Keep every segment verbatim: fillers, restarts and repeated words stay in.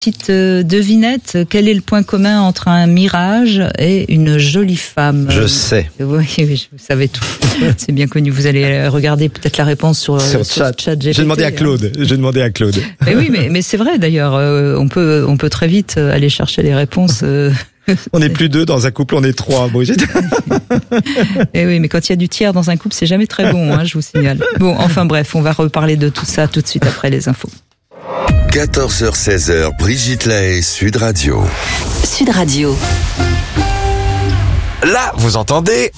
Petite euh, devinette, quel est le point commun entre un mirage et une jolie femme? Je sais. Oui, oui, vous savez tout. C'est bien connu. Vous allez regarder peut-être la réponse sur, sur, sur chat. chat G P T. J'ai demandé à Claude. J'ai demandé à Claude. Mais oui, mais, mais c'est vrai d'ailleurs. Euh, on peut, on peut très vite aller chercher les réponses. Euh, on n'est plus deux dans un couple, on est trois, Brigitte. Et oui, mais quand il y a du tiers dans un couple, c'est jamais très bon, hein, je vous signale. Bon, enfin bref, on va reparler de tout ça tout de suite après les infos. quatorze heures seize heures, Brigitte Lahaye, Sud Radio. Sud Radio. Là, vous entendez?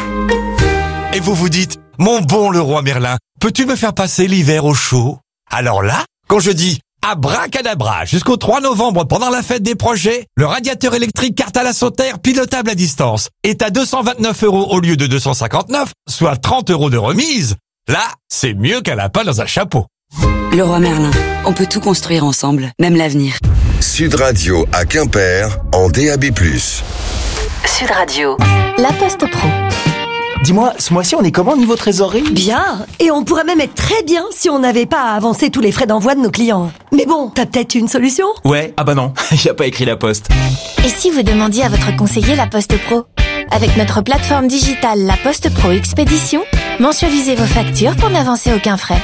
Et vous vous dites, mon bon Leroy Merlin, peux-tu me faire passer l'hiver au chaud? Alors là, quand je dis abracadabra, jusqu'au trois novembre pendant la fête des projets, le radiateur électrique Cartal Assoter pilotable à distance est à deux cent vingt-neuf euros au lieu de deux cent cinquante-neuf, soit trente euros de remise. Là, c'est mieux qu'un lapin dans un chapeau. Leroy Merlin, on peut tout construire ensemble, même l'avenir. Sud Radio à Quimper, en D A B plus. Sud Radio. La Poste Pro. Dis-moi, ce mois-ci, on est comment niveau trésorerie? Bien. Et on pourrait même être très bien si on n'avait pas à avancer tous les frais d'envoi de nos clients. Mais bon, t'as peut-être une solution? Ouais, ah bah non, il a pas écrit la Poste. Et si vous demandiez à votre conseiller la Poste Pro? Avec notre plateforme digitale La Poste Pro Expédition, mensualisez vos factures pour n'avancer aucun frais.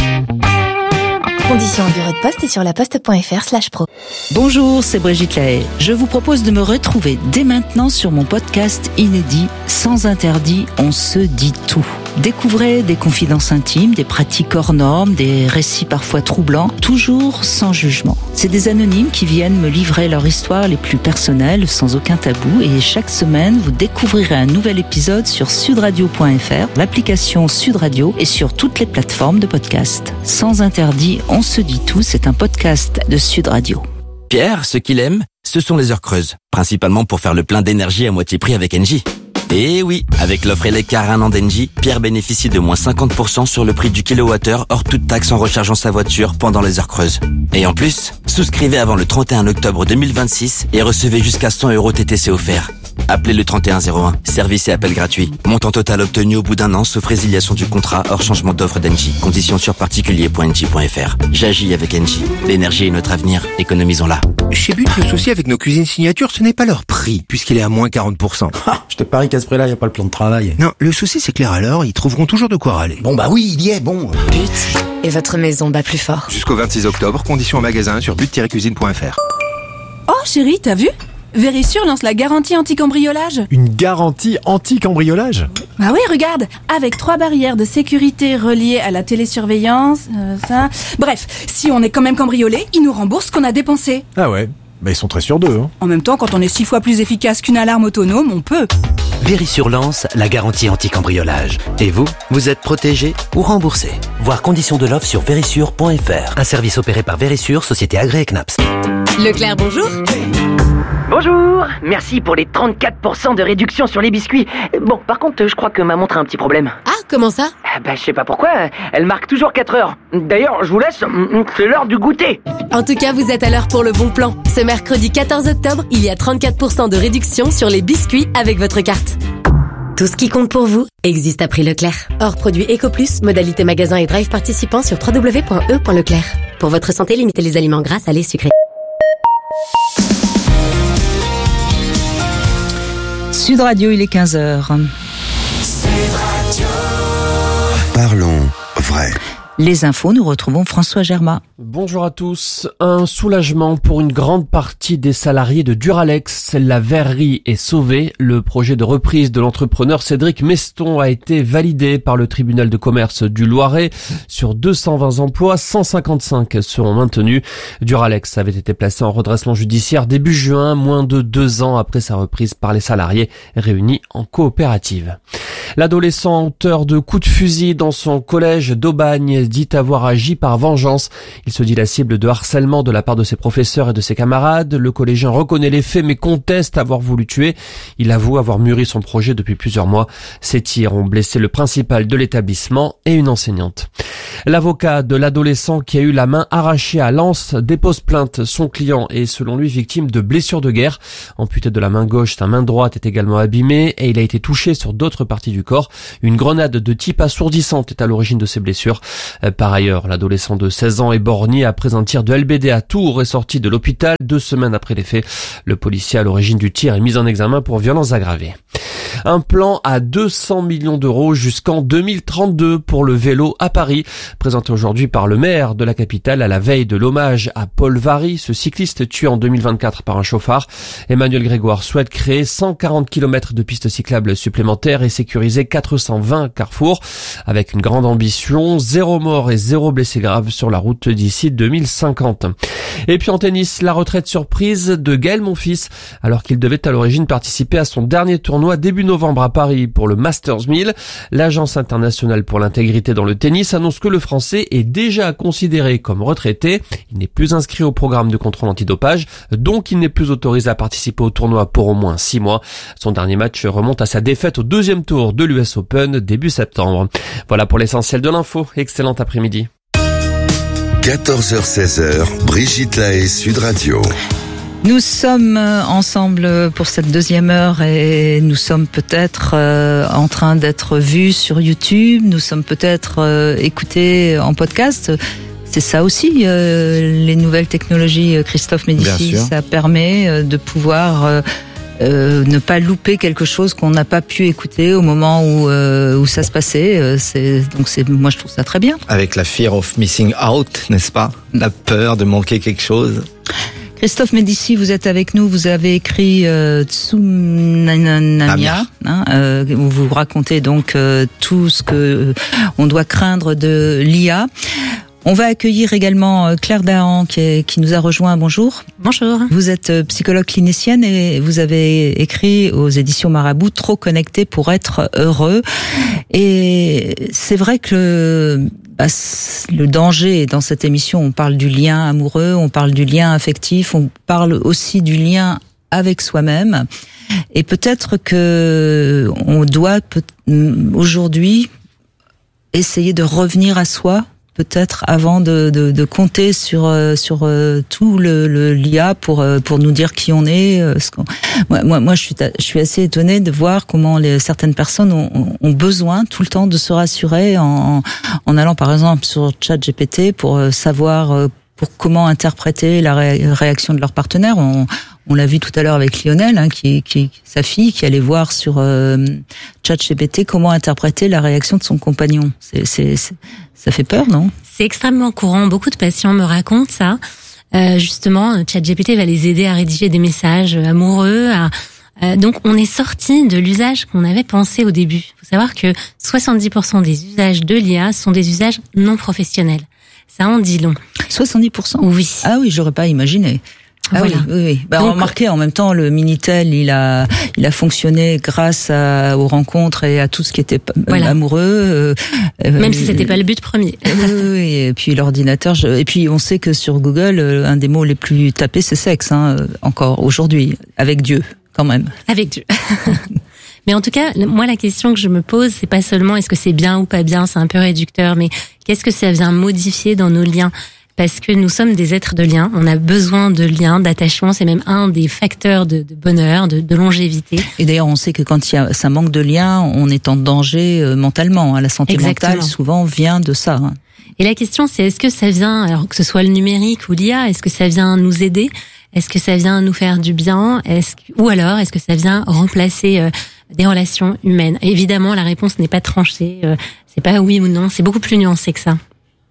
Conditions en bureau de poste et sur laposte.fr slash pro. Bonjour, c'est Brigitte Lahaye. Je vous propose de me retrouver dès maintenant sur mon podcast inédit Sans interdit, on se dit tout. Découvrez des confidences intimes, des pratiques hors normes, des récits parfois troublants, toujours sans jugement. C'est des anonymes qui viennent me livrer leur histoire les plus personnelles, sans aucun tabou, et chaque semaine, vous découvrirez un nouvel épisode sur sudradio point f r, l'application Sud Radio et sur toutes les plateformes de podcast. Sans interdit, on se dit tout, c'est un podcast de Sud Radio. Pierre, ce qu'il aime, ce sont les heures creuses, principalement pour faire le plein d'énergie à moitié prix avec Engie. Et oui, avec l'offre Eleccar un an d'Engie, Pierre bénéficie de moins cinquante pour cent sur le prix du kilowattheure hors toute taxe en rechargeant sa voiture pendant les heures creuses. Et en plus, souscrivez avant le trente et un octobre deux mille vingt-six et recevez jusqu'à cent euros T T C offerts. Appelez le trente et un zéro un, service et appel gratuit. Montant total obtenu au bout d'un an, sauf résiliation du contrat hors changement d'offre d'Engie. Conditions sur particulier point engie point f r. J'agis avec Engie. L'énergie est notre avenir, économisons-la. Chez But, le souci avec nos cuisines signatures, ce n'est pas leur prix, puisqu'il est à moins quarante pour cent. Ah, je te parie qu'à ce prix-là, il n'y a pas le plan de travail. Non, le souci c'est clair alors, ils trouveront toujours de quoi râler. Bon bah oui, il y est, bon. But, et votre maison bat plus fort. Jusqu'au vingt-six octobre, conditions en magasin sur but tiret cuisine point f r. Oh chérie, t'as vu ? Vérissure lance la garantie anti-cambriolage. Une garantie anti-cambriolage ? Bah oui, regarde, avec trois barrières de sécurité reliées à la télésurveillance, euh, ça... Bref, si on est quand même cambriolé, ils nous remboursent ce qu'on a dépensé. Ah ouais, bah ils sont très sûrs d'eux. Hein. En même temps, quand on est six fois plus efficace qu'une alarme autonome, on peut. Vérissure lance la garantie anti-cambriolage. Et vous, vous êtes protégé ou remboursé. Voir conditions de l'offre sur vérissure point f r. Un service opéré par Vérissure, société agréée C N A P S. Leclerc, bonjour. Bonjour, merci pour les trente-quatre pour cent de réduction sur les biscuits. Bon, par contre, je crois que ma montre a un petit problème. Ah, comment ça? Bah, je sais pas pourquoi, elle marque toujours quatre heures. D'ailleurs, je vous laisse, c'est l'heure du goûter. En tout cas, vous êtes à l'heure pour le bon plan. Ce mercredi quatorze octobre, il y a trente-quatre pour cent de réduction sur les biscuits avec votre carte. Tout ce qui compte pour vous existe à prix Leclerc. Hors produit EcoPlus, modalité magasin et drive participant sur w w w point e point leclerc. Pour votre santé, limitez les aliments gras, salés, sucrés. Sud Radio, il est quinze heures. Parlons vrai. Les infos, nous retrouvons François Germain. Bonjour à tous. Un soulagement pour une grande partie des salariés de Duralex. La verrerie est sauvée. Le projet de reprise de l'entrepreneur Cédric Meston a été validé par le tribunal de commerce du Loiret. Sur deux cent vingt emplois, cent cinquante-cinq seront maintenus. Duralex avait été placé en redressement judiciaire début juin, moins de deux ans après sa reprise par les salariés réunis en coopérative. L'adolescent auteur de coups de fusil dans son collège d'Aubagne dit avoir agi par vengeance. Il se dit la cible de harcèlement de la part de ses professeurs et de ses camarades. Le collégien reconnaît les faits mais conteste avoir voulu tuer. Il avoue avoir mûri son projet depuis plusieurs mois. Ces tirs ont blessé le principal de l'établissement et une enseignante. L'avocat de l'adolescent qui a eu la main arrachée à Lens dépose plainte. Son client est selon lui victime de blessures de guerre. Amputé de la main gauche, sa main droite est également abîmée et il a été touché sur d'autres parties partie du corps. Une grenade de type assourdissante est à l'origine de ses blessures. Par ailleurs, l'adolescent de seize ans est borgné après un tir de L B D à Tours est sorti de l'hôpital deux semaines après les faits. Le policier à l'origine du tir est mis en examen pour violences aggravées. Un plan à deux cents millions d'euros jusqu'en deux mille trente-deux pour le vélo à Paris, présenté aujourd'hui par le maire de la capitale à la veille de l'hommage à Paul Varry, ce cycliste tué en deux mille vingt-quatre par un chauffard. Emmanuel Grégoire souhaite créer cent quarante kilomètres de pistes cyclables supplémentaires et sécuriser quatre cent vingt carrefours, avec une grande ambition, zéro mort et zéro blessé grave sur la route d'ici deux mille cinquante. Et puis en tennis, la retraite surprise de Gaël Monfils, alors qu'il devait à l'origine participer à son dernier tournoi début novembre à Paris pour le Masters mille. L'Agence internationale pour l'intégrité dans le tennis annonce que le Français est déjà considéré comme retraité. Il n'est plus inscrit au programme de contrôle antidopage, donc il n'est plus autorisé à participer au tournoi pour au moins six mois. Son dernier match remonte à sa défaite au deuxième tour de l'U S Open début septembre. Voilà pour l'essentiel de l'info. Excellent après-midi. quatorze heures seize heures, Brigitte Lahaie, Sud Radio. Nous sommes ensemble pour cette deuxième heure et nous sommes peut-être euh, en train d'être vus sur YouTube, nous sommes peut-être euh, écoutés en podcast. C'est ça aussi, euh, les nouvelles technologies, Christophe Médicis, ça permet euh, de pouvoir euh, euh, ne pas louper quelque chose qu'on n'a pas pu écouter au moment où, euh, où ça se passait. Euh, c'est, donc c'est, moi je trouve ça très bien. Avec la fear of missing out, n'est-ce pas? La peur de manquer quelque chose. Christophe Médicis, vous êtes avec nous, vous avez écrit euh, Tsunamia, hein, euh, où vous racontez donc euh, tout ce que euh, on doit craindre de l'I A. On va accueillir également Claire Dahan qui, est, qui nous a rejoint. Bonjour. Bonjour. Vous êtes psychologue clinicienne et vous avez écrit aux éditions Marabout « Trop connecté pour être heureux ». Et c'est vrai que bah, le danger dans cette émission, on parle du lien amoureux, on parle du lien affectif, on parle aussi du lien avec soi-même. Et peut-être que on doit peut- aujourd'hui essayer de revenir à soi, peut-être avant de, de, de compter sur sur euh, tout le, le l'I A pour pour nous dire qui on est. Euh, ce qu'on... Moi, moi, moi, je suis je suis assez étonnée de voir comment les certaines personnes ont, ont besoin tout le temps de se rassurer en en allant par exemple sur ChatGPT pour savoir euh, pour comment interpréter la ré- réaction de leur partenaire. On, on l'a vu tout à l'heure avec Lionel, hein, qui, qui sa fille, qui allait voir sur euh, ChatGPT comment interpréter la réaction de son compagnon. C'est, c'est, c'est, ça fait peur, non? C'est extrêmement courant. Beaucoup de patients me racontent ça. Euh, justement, ChatGPT va les aider à rédiger des messages amoureux. À, euh, donc, on est sorti de l'usage qu'on avait pensé au début. Il faut savoir que soixante-dix pour cent des usages de l'I A sont des usages non professionnels. Ça en dit long. soixante-dix pour cent? Oui. Ah oui, j'aurais pas imaginé. Ah voilà. oui, oui, oui. Bah, Donc, remarquez, en même temps, le Minitel, il a, il a fonctionné grâce à, aux rencontres et à tout ce qui était voilà. amoureux. Euh, Même euh, si c'était pas le but premier. Oui, oui, et puis l'ordinateur. Je, et puis on sait que sur Google, un des mots les plus tapés, c'est sexe, hein, encore aujourd'hui, avec Dieu, quand même. Avec Dieu. Mais en tout cas, moi, la question que je me pose, c'est pas seulement est-ce que c'est bien ou pas bien, c'est un peu réducteur, mais qu'est-ce que ça vient modifier dans nos liens? Parce que nous sommes des êtres de liens, on a besoin de liens, d'attachement, c'est même un des facteurs de, de bonheur, de, de longévité. Et d'ailleurs, on sait que quand il y a ça manque de liens, on est en danger euh, mentalement. Hein. La santé Exactement. mentale, souvent, vient de ça. Hein. Et la question, c'est est-ce que ça vient, alors que ce soit le numérique ou l'I A, est-ce que ça vient nous aider? Est-ce que ça vient nous faire du bien? Est-ce que, ou alors, est-ce que ça vient remplacer euh, des relations humaines? Évidemment, la réponse n'est pas tranchée. Euh, c'est pas oui ou non, c'est beaucoup plus nuancé que ça.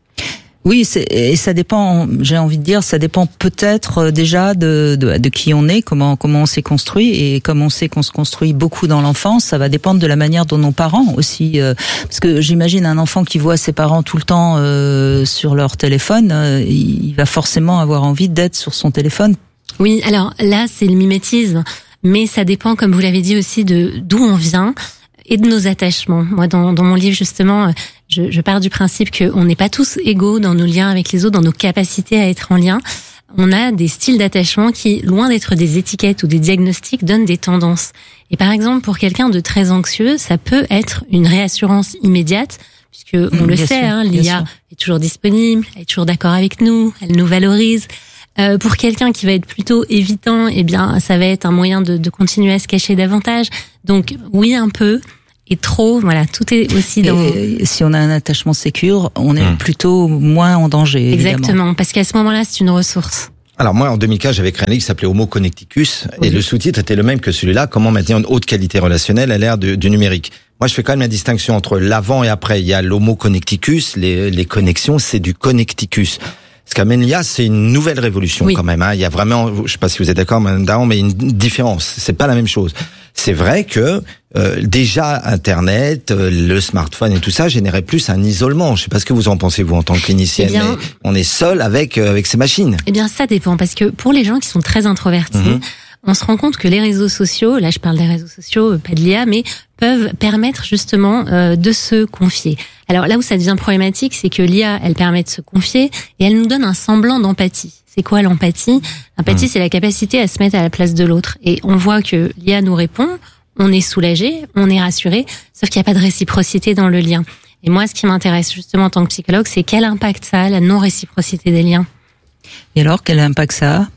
Oui, c'est, et ça dépend, j'ai envie de dire, ça dépend peut-être déjà de, de, de qui on est, comment, comment on s'est construit, et comme on sait qu'on se construit beaucoup dans l'enfance, ça va dépendre de la manière dont nos parents aussi, euh, parce que j'imagine un enfant qui voit ses parents tout le temps euh, sur leur téléphone, euh, il va forcément avoir envie d'être sur son téléphone. Oui, alors là, c'est le mimétisme, mais ça dépend, comme vous l'avez dit aussi, de d'où on vient et de nos attachements. Moi, dans, dans mon livre, justement, je, je pars du principe qu'on n'est pas tous égaux dans nos liens avec les autres, dans nos capacités à être en lien. On a des styles d'attachement qui, loin d'être des étiquettes ou des diagnostics, donnent des tendances. Et par exemple, pour quelqu'un de très anxieux, ça peut être une réassurance immédiate, puisque on mmh, le sait, sûr, hein, l'I A est toujours disponible, elle est toujours d'accord avec nous, elle nous valorise. Euh, pour quelqu'un qui va être plutôt évitant, eh bien, ça va être un moyen de, de continuer à se cacher davantage. Donc, oui, un peu. et trop, voilà, tout est aussi dans... Et si on a un attachement sécure, on est mmh. plutôt moins en danger, évidemment. Exactement, parce qu'à ce moment-là, c'est une ressource. Alors moi, en deux mille quinze, j'avais créé un livre qui s'appelait Homo Connecticus, oui. et le sous-titre était le même que celui-là, comment maintenir une haute qualité relationnelle à l'ère du numérique. Moi, je fais quand même la distinction entre l'avant et après. Il y a l'Homo Connecticus, les, les connexions, c'est du Connecticus. Ce qu'amène l'I A, c'est une nouvelle révolution oui. quand même. Hein. Il y a vraiment, je sais pas si vous êtes d'accord, Madame Daron, mais une différence. C'est pas la même chose. C'est vrai que euh, déjà Internet, euh, le smartphone et tout ça générait plus un isolement. Je sais pas ce que vous en pensez vous en tant que clinicienne. Eh bien, mais on est seul avec euh, avec ces machines. Eh bien, ça dépend parce que pour les gens qui sont très introvertis. Mm-hmm. On se rend compte que les réseaux sociaux, là je parle des réseaux sociaux, pas de l'I A, mais peuvent permettre justement euh, de se confier. Alors là où ça devient problématique, c'est que l'I A, elle permet de se confier et elle nous donne un semblant d'empathie. C'est quoi l'empathie ? L'empathie, mmh. c'est la capacité à se mettre à la place de l'autre. Et on voit que l'I A nous répond, on est soulagé, on est rassuré, sauf qu'il n'y a pas de réciprocité dans le lien. Et moi, ce qui m'intéresse justement en tant que psychologue, c'est quel impact ça a, la non-réciprocité des liens. Et alors, quel impact ça a ?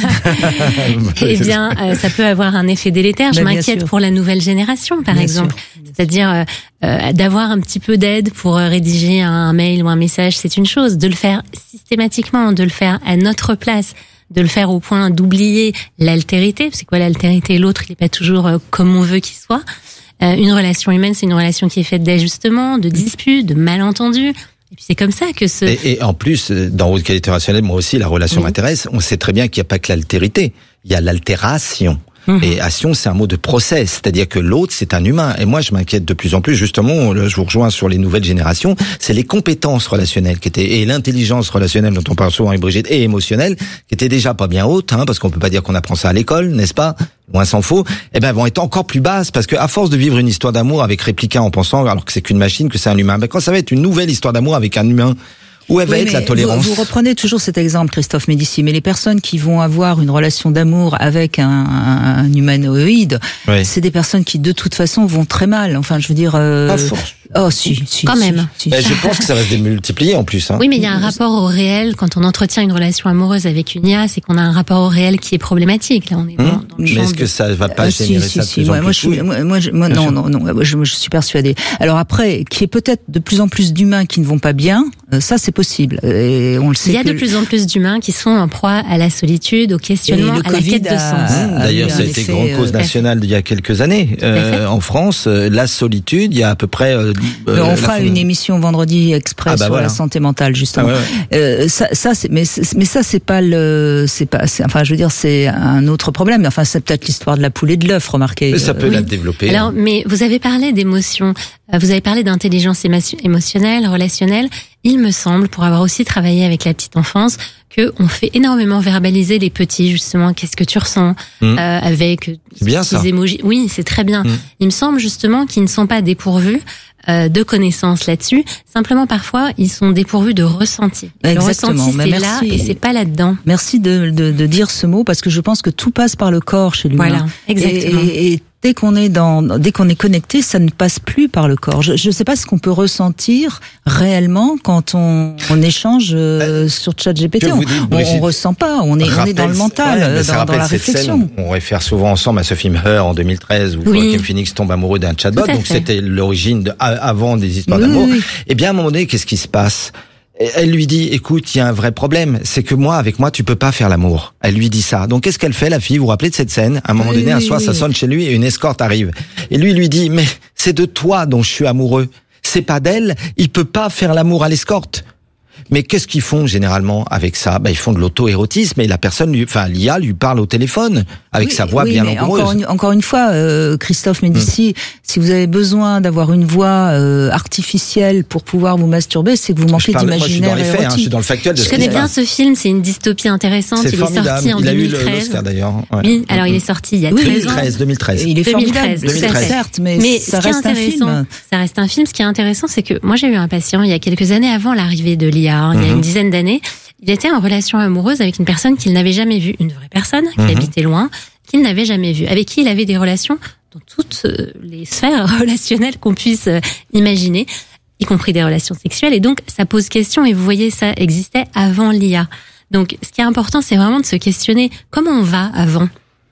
Eh bien, euh, ça peut avoir un effet délétère. Je ben, m'inquiète pour la nouvelle génération, par bien exemple. Sûr. C'est-à-dire euh, euh, d'avoir un petit peu d'aide pour rédiger un mail ou un message, c'est une chose. De le faire systématiquement, de le faire à notre place, de le faire au point d'oublier l'altérité. C'est quoi l'altérité ? L'autre, il n'est pas toujours euh, comme on veut qu'il soit. Euh, une relation humaine, c'est une relation qui est faite d'ajustements, de disputes, de malentendus. Et puis c'est comme ça que ce... Et, et en plus, dans haute qualité relationnelle, moi aussi, la relation oui. m'intéresse. On sait très bien qu'il n'y a pas que l'altérité, il y a l'altération. Mmh. Et ation, c'est un mot de process, c'est-à-dire que l'autre, c'est un humain. Et moi, je m'inquiète de plus en plus, justement, je vous rejoins sur les nouvelles générations, c'est les compétences relationnelles qui étaient, et l'intelligence relationnelle dont on parle souvent avec Brigitte, et émotionnelle, qui était déjà pas bien haute, hein, parce qu'on peut pas dire qu'on apprend ça à l'école, n'est-ce pas? Loin s'en faut. Eh ben, vont être encore plus basses, parce que à force de vivre une histoire d'amour avec réplica en pensant, alors que c'est qu'une machine, que c'est un humain, ben, quand ça va être une nouvelle histoire d'amour avec un humain, où elle va oui, être la tolérance? Vous, vous reprenez toujours cet exemple, Christophe Médici, mais les personnes qui vont avoir une relation d'amour avec un, un, un humanoïde, oui. c'est des personnes qui, de toute façon, vont très mal. Enfin, je veux dire... Euh... Pas force. Oh, si, si. Quand si, même. Si, ben, si. Je pense que ça va se démultiplier en plus. Hein. Oui, mais il y a un rapport au réel. Quand on entretient une relation amoureuse avec une I A, c'est qu'on a un rapport au réel qui est problématique. Là, on est dans, hum, dans le mais est-ce que ça va pas euh, générer si, ça si, de plus si. en Moi, plus moi, je suis, moi, moi, je, moi non, sûr. non, non, je, je suis persuadée. Alors après, qu'il y ait peut-être de plus en plus d'humains qui ne vont pas bien, ça, c'est possible. Et on le sait. Il y a que... de plus en plus d'humains qui sont en proie à la solitude, au questionnement, à la quête de sens. A, D'ailleurs, ça a été grande cause nationale il y a quelques années euh, en France. Euh, la solitude, il y a à peu près. Euh, on fera une émission vendredi exprès ah bah sur voilà. la santé mentale justement. Ah ouais, ouais. Euh, ça, ça, c'est, mais, mais ça, c'est pas le, c'est pas, c'est, enfin, je veux dire, c'est un autre problème. Enfin, c'est peut-être l'histoire de la poule et de l'œuf, remarquez. Mais ça peut oui. la développer. Alors, mais vous avez parlé d'émotions, vous avez parlé d'intelligence émotionnelle, relationnelle. Il me semble, pour avoir aussi travaillé avec la petite enfance, que on fait énormément verbaliser les petits, justement. Qu'est-ce que tu ressens mmh. euh, avec c'est bien ça. Émojis. Oui, c'est très bien. Mmh. Il me semble justement qu'ils ne sont pas dépourvus euh, de connaissances là-dessus. Simplement, parfois, ils sont dépourvus de ressenti. Exactement. Le ressenti, Mais c'est merci. là et c'est pas là-dedans. Merci de, de, de dire ce mot parce que je pense que tout passe par le corps chez l'humain. Voilà, exactement. Et, et, et dès qu'on est dans, dès qu'on est connecté, ça ne passe plus par le corps. Je ne sais pas ce qu'on peut ressentir réellement quand on, on échange euh, sur ChatGPT. On, on, on ressent pas. On est, on est dans le mental, ouais, dans, dans la réflexion. Scène, on réfère souvent ensemble à ce film Her en deux mille treize où oui. Joaquin Phoenix tombe amoureux d'un chatbot. Donc fait. C'était l'origine de, avant des histoires oui, d'amour. Oui. Et bien à un moment donné, qu'est-ce qui se passe? Elle lui dit, écoute, il y a un vrai problème, c'est que moi, avec moi, tu peux pas faire l'amour. Elle lui dit ça. Donc, qu'est-ce qu'elle fait, la fille? Vous vous rappelez de cette scène? À un moment oui, donné, un soir, oui, ça sonne chez lui et une escorte arrive. Et lui, lui dit, mais c'est de toi dont je suis amoureux. C'est pas d'elle. Il peut pas faire l'amour à l'escorte. Mais qu'est-ce qu'ils font généralement avec ça? Ben, ils font de l'auto-érotisme et la personne, lui, enfin l'I A lui parle au téléphone avec oui, sa voix oui, bien mais langoureuse. Encore une, encore une fois, euh, Christophe Médici, hum. si vous avez besoin d'avoir une voix euh, artificielle pour pouvoir vous masturber, c'est que vous manquez parle, d'imaginaire moi, je suis dans les faits, hein, je suis dans le factuel de je ce connais qui bien passe. Ce film, c'est une dystopie intéressante. C'est il formidable. est sorti en il deux mille treize. Il a eu l'Oscar d'ailleurs. Ouais. Oui, alors il est sorti il y a oui, treize deux mille treize, ans. deux mille treize. Il est formidable, deux mille treize. certes, mais, mais ça ce qui reste est un film. Ça reste un film. Ce qui est intéressant, c'est que moi j'ai eu un patient il y a quelques années avant l'arrivée de l'I A, il y a une dizaine d'années. Il était en relation amoureuse avec une personne qu'il n'avait jamais vue, une vraie personne qui mmh. habitait loin, qu'il n'avait jamais vue, avec qui il avait des relations dans toutes les sphères relationnelles qu'on puisse imaginer, y compris des relations sexuelles. Et donc, ça pose question, et vous voyez, ça existait avant l'I A. Donc, ce qui est important, c'est vraiment de se questionner comment on va avant.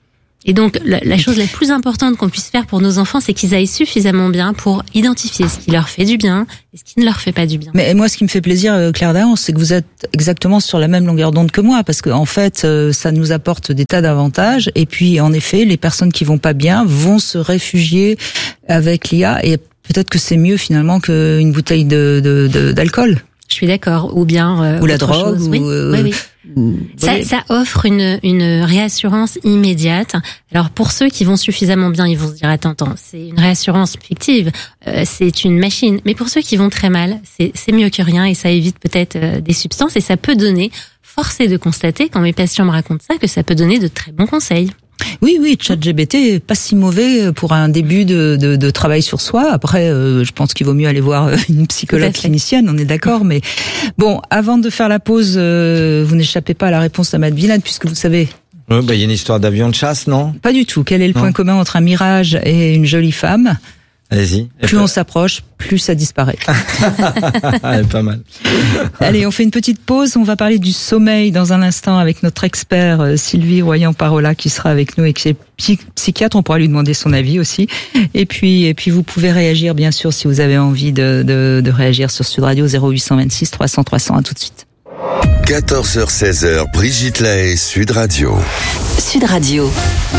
Et donc, la, la chose la plus importante qu'on puisse faire pour nos enfants, c'est qu'ils aillent suffisamment bien pour identifier ce qui leur fait du bien et ce qui ne leur fait pas du bien. Mais moi, ce qui me fait plaisir, Claire Dahan, c'est que vous êtes exactement sur la même longueur d'onde que moi, parce que en fait, ça nous apporte des tas d'avantages. Et puis, en effet, les personnes qui vont pas bien vont se réfugier avec l'I A, et peut-être que c'est mieux finalement qu'une bouteille de, de, de d'alcool. Je suis d'accord. Ou bien euh, ou la drogue. Chose. Ou, oui, euh, oui, oui. Ça, ça offre une, une réassurance immédiate. Alors pour ceux qui vont suffisamment bien, ils vont se dire attends, attends, c'est une réassurance fictive, euh, c'est une machine. Mais pour ceux qui vont très mal, c'est, c'est mieux que rien et ça évite peut-être euh, des substances et ça peut donner, force est de constater quand mes patients me racontent ça, que ça peut donner de très bons conseils. Oui, oui, ChatGPT est pas si mauvais pour un début de, de, de travail sur soi. Après, euh, je pense qu'il vaut mieux aller voir une psychologue clinicienne, on est d'accord. Mais bon, avant de faire la pause, euh, vous n'échappez pas à la réponse à Matt Villane, puisque vous savez... Oui, bah, il y a une histoire d'avion de chasse, non? Pas du tout. Quel est le non. point commun entre un mirage et une jolie femme? Allez-y. Plus on s'approche, plus ça disparaît. Pas mal. Allez, on fait une petite pause. On va parler du sommeil dans un instant avec notre expert euh, Sylvie Royan-Parola qui sera avec nous et qui est psy- psychiatre. On pourra lui demander son avis aussi. Et puis, et puis vous pouvez réagir bien sûr si vous avez envie de, de, de réagir sur Sud Radio zéro huit cent vingt-six trois cents trois cents. À tout de suite. quatorze heures seize heures, Brigitte Lahaie, Sud Radio. Sud Radio.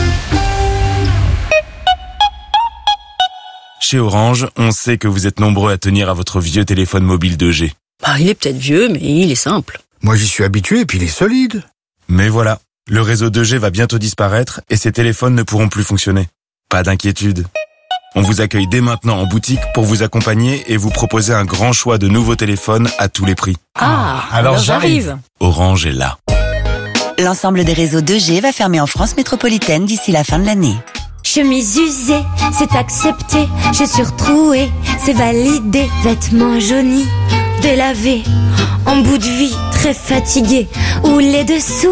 Chez Orange, on sait que vous êtes nombreux à tenir à votre vieux téléphone mobile deux G. Bah, il est peut-être vieux, mais il est simple. Moi, j'y suis habitué, et puis il est solide. Mais voilà, le réseau deux G va bientôt disparaître et ces téléphones ne pourront plus fonctionner. Pas d'inquiétude. On vous accueille dès maintenant en boutique pour vous accompagner et vous proposer un grand choix de nouveaux téléphones à tous les prix. Ah, alors, alors j'arrive. Orange est là. L'ensemble des réseaux deux G va fermer en France métropolitaine d'ici la fin de l'année. Chemise usée, c'est accepté. Chaussures trouées, c'est validé. Vêtements jaunis, délavés. En bout de vie, très fatigué. Ou les dessous.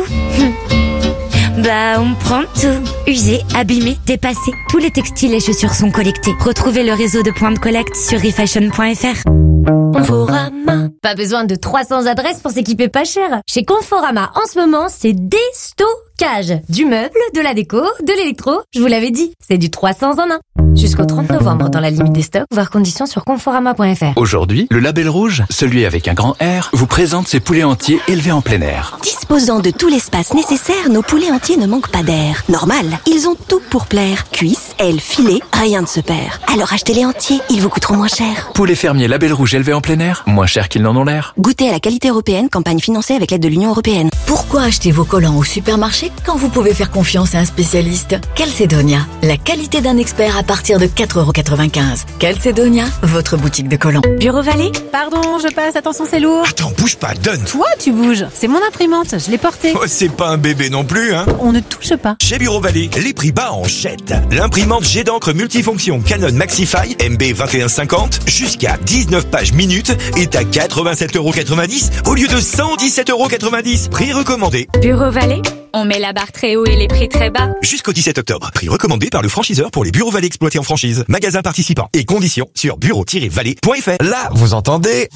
Bah, on prend tout. Usé, abîmé, dépassé. Tous les textiles et chaussures sont collectés. Retrouvez le réseau de points de collecte sur refashion point f r. Conforama. Pas besoin de trois cents adresses pour s'équiper pas cher. Chez Conforama, en ce moment, c'est des stockages. Du meuble, de la déco, de l'électro. Je vous l'avais dit, c'est du trois cents en un. Jusqu'au trente novembre dans la limite des stocks, voir conditions sur conforama point f r. Aujourd'hui, le label rouge, celui avec un grand R, vous présente ses poulets entiers élevés en plein air. Disposant de tout l'espace nécessaire, nos poulets entiers ne manquent pas d'air. Normal, ils ont tout pour plaire. Cuisses, ailes, filets, rien ne se perd. Alors achetez-les entiers, ils vous coûteront moins cher. Poulets fermiers label rouge élevés en plein air, moins cher qu'ils n'en ont l'air. Goûtez à la qualité européenne, campagne financée avec l'aide de l'Union européenne. Pourquoi acheter vos collants au supermarché quand vous pouvez faire confiance à un spécialiste? Calcedonia, la qualité d'un expert à partir de quatre euros quatre-vingt-quinze. Calcedonia, votre boutique de collants. Bureau Vallée? Pardon, je passe, attention c'est lourd. Attends, bouge pas, donne. Toi, tu bouges. C'est mon imprimante, je l'ai portée. Oh, c'est pas un bébé non plus, hein. On ne touche pas. Chez Bureau Vallée, les prix bas en jette. L'imprimante jet d'encre multifonction Canon Maxify M B vingt et un cinquante jusqu'à dix-neuf pages minutes est à quatre-vingt-sept euros quatre-vingt-dix au lieu de cent dix-sept euros quatre-vingt-dix. Prix recommandé. Bureau Vallée, on met la barre très haut et les prix très bas. Jusqu'au dix-sept octobre. Prix recommandé par le franchiseur pour les Bureaux Vallée exploités en franchise. Magasins participants et conditions sur bureau tiret vallée point f r. Là, vous entendez?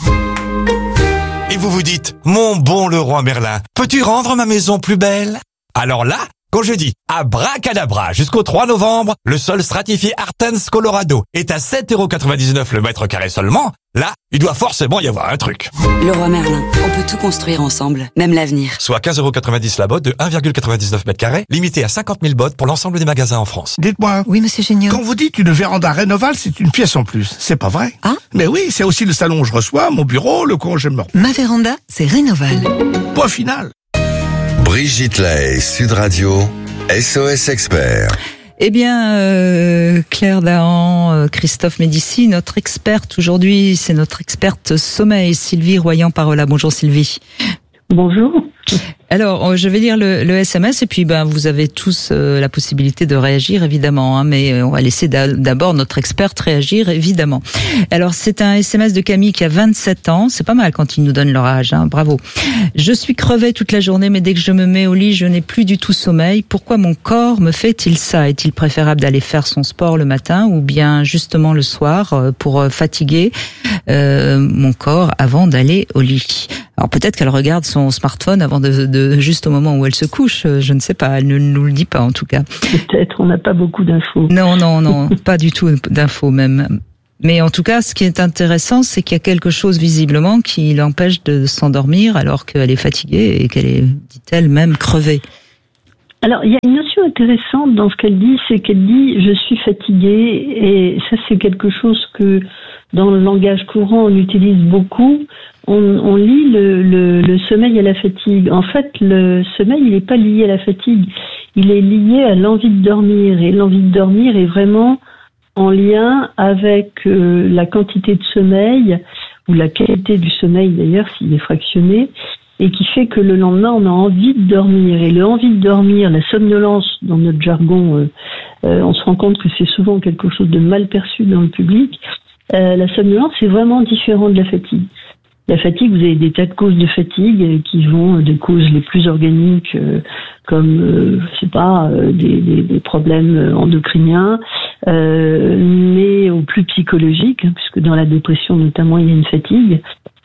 Et vous vous dites, mon bon Leroy Merlin, peux-tu rendre ma maison plus belle? Alors là, quand je dis abracadabra jusqu'au trois novembre, le sol stratifié Artens Colorado est à sept euros quatre-vingt-dix-neuf le mètre carré seulement. Là, il doit forcément y avoir un truc. Leroy Merlin, on peut tout construire ensemble, même l'avenir. Soit quinze euros quatre-vingt-dix la botte de un virgule quatre-vingt-dix-neuf mètres carrés, limité à cinquante mille bottes pour l'ensemble des magasins en France. Dites-moi. Oui, monsieur Géniaux. Quand vous dites une véranda Rénoval, c'est une pièce en plus. C'est pas vrai? Ah? Mais oui, c'est aussi le salon où je reçois, mon bureau, le coin où je me repose. Ma véranda, c'est Rénoval. Point final. Brigitte Lahaie, Sud Radio, S O S Expert. Eh bien, euh, Claire Dahan, euh, Christophe Médici, notre experte aujourd'hui, c'est notre experte sommeil, Sylvie Royan-Parola. Bonjour Sylvie. Bonjour. Alors, je vais lire le, le S M S et puis ben vous avez tous euh, la possibilité de réagir évidemment, hein, mais on va laisser d'abord notre experte réagir évidemment. Alors, c'est un S M S de Camille qui a vingt-sept ans, c'est pas mal quand ils nous donnent leur âge, hein, bravo. Je suis crevée toute la journée, mais dès que je me mets au lit, je n'ai plus du tout sommeil. Pourquoi mon corps me fait-il ça? Est-il préférable d'aller faire son sport le matin ou bien justement le soir pour fatiguer euh, mon corps avant d'aller au lit? Alors peut-être qu'elle regarde son smartphone avant s'endort de, de juste au moment où elle se couche. Je ne sais pas, elle ne nous le dit pas en tout cas. Peut-être, on n'a pas beaucoup d'infos. Non, non, non, pas du tout d'infos même. Mais en tout cas, ce qui est intéressant, c'est qu'il y a quelque chose visiblement qui l'empêche de s'endormir alors qu'elle est fatiguée et qu'elle est, dit-elle, même crevée. Alors, il y a une notion intéressante dans ce qu'elle dit, c'est qu'elle dit « je suis fatiguée » et ça, c'est quelque chose que, dans le langage courant, on utilise beaucoup. On, on lie le, le, le sommeil à la fatigue. En fait, le sommeil, il n'est pas lié à la fatigue. Il est lié à l'envie de dormir. Et l'envie de dormir est vraiment en lien avec euh, la quantité de sommeil, ou la qualité du sommeil d'ailleurs, s'il est fractionné, et qui fait que le lendemain, on a envie de dormir. Et le envie de dormir, la somnolence, dans notre jargon, euh, euh, on se rend compte que c'est souvent quelque chose de mal perçu dans le public. Euh, la somnolence, c'est vraiment différent de la fatigue. La fatigue, vous avez des tas de causes de fatigue euh, qui vont des causes les plus organiques, euh, comme, euh, je sais pas, euh, des, des, des problèmes endocriniens, euh, mais aux plus psychologiques, hein, puisque dans la dépression notamment, il y a une fatigue.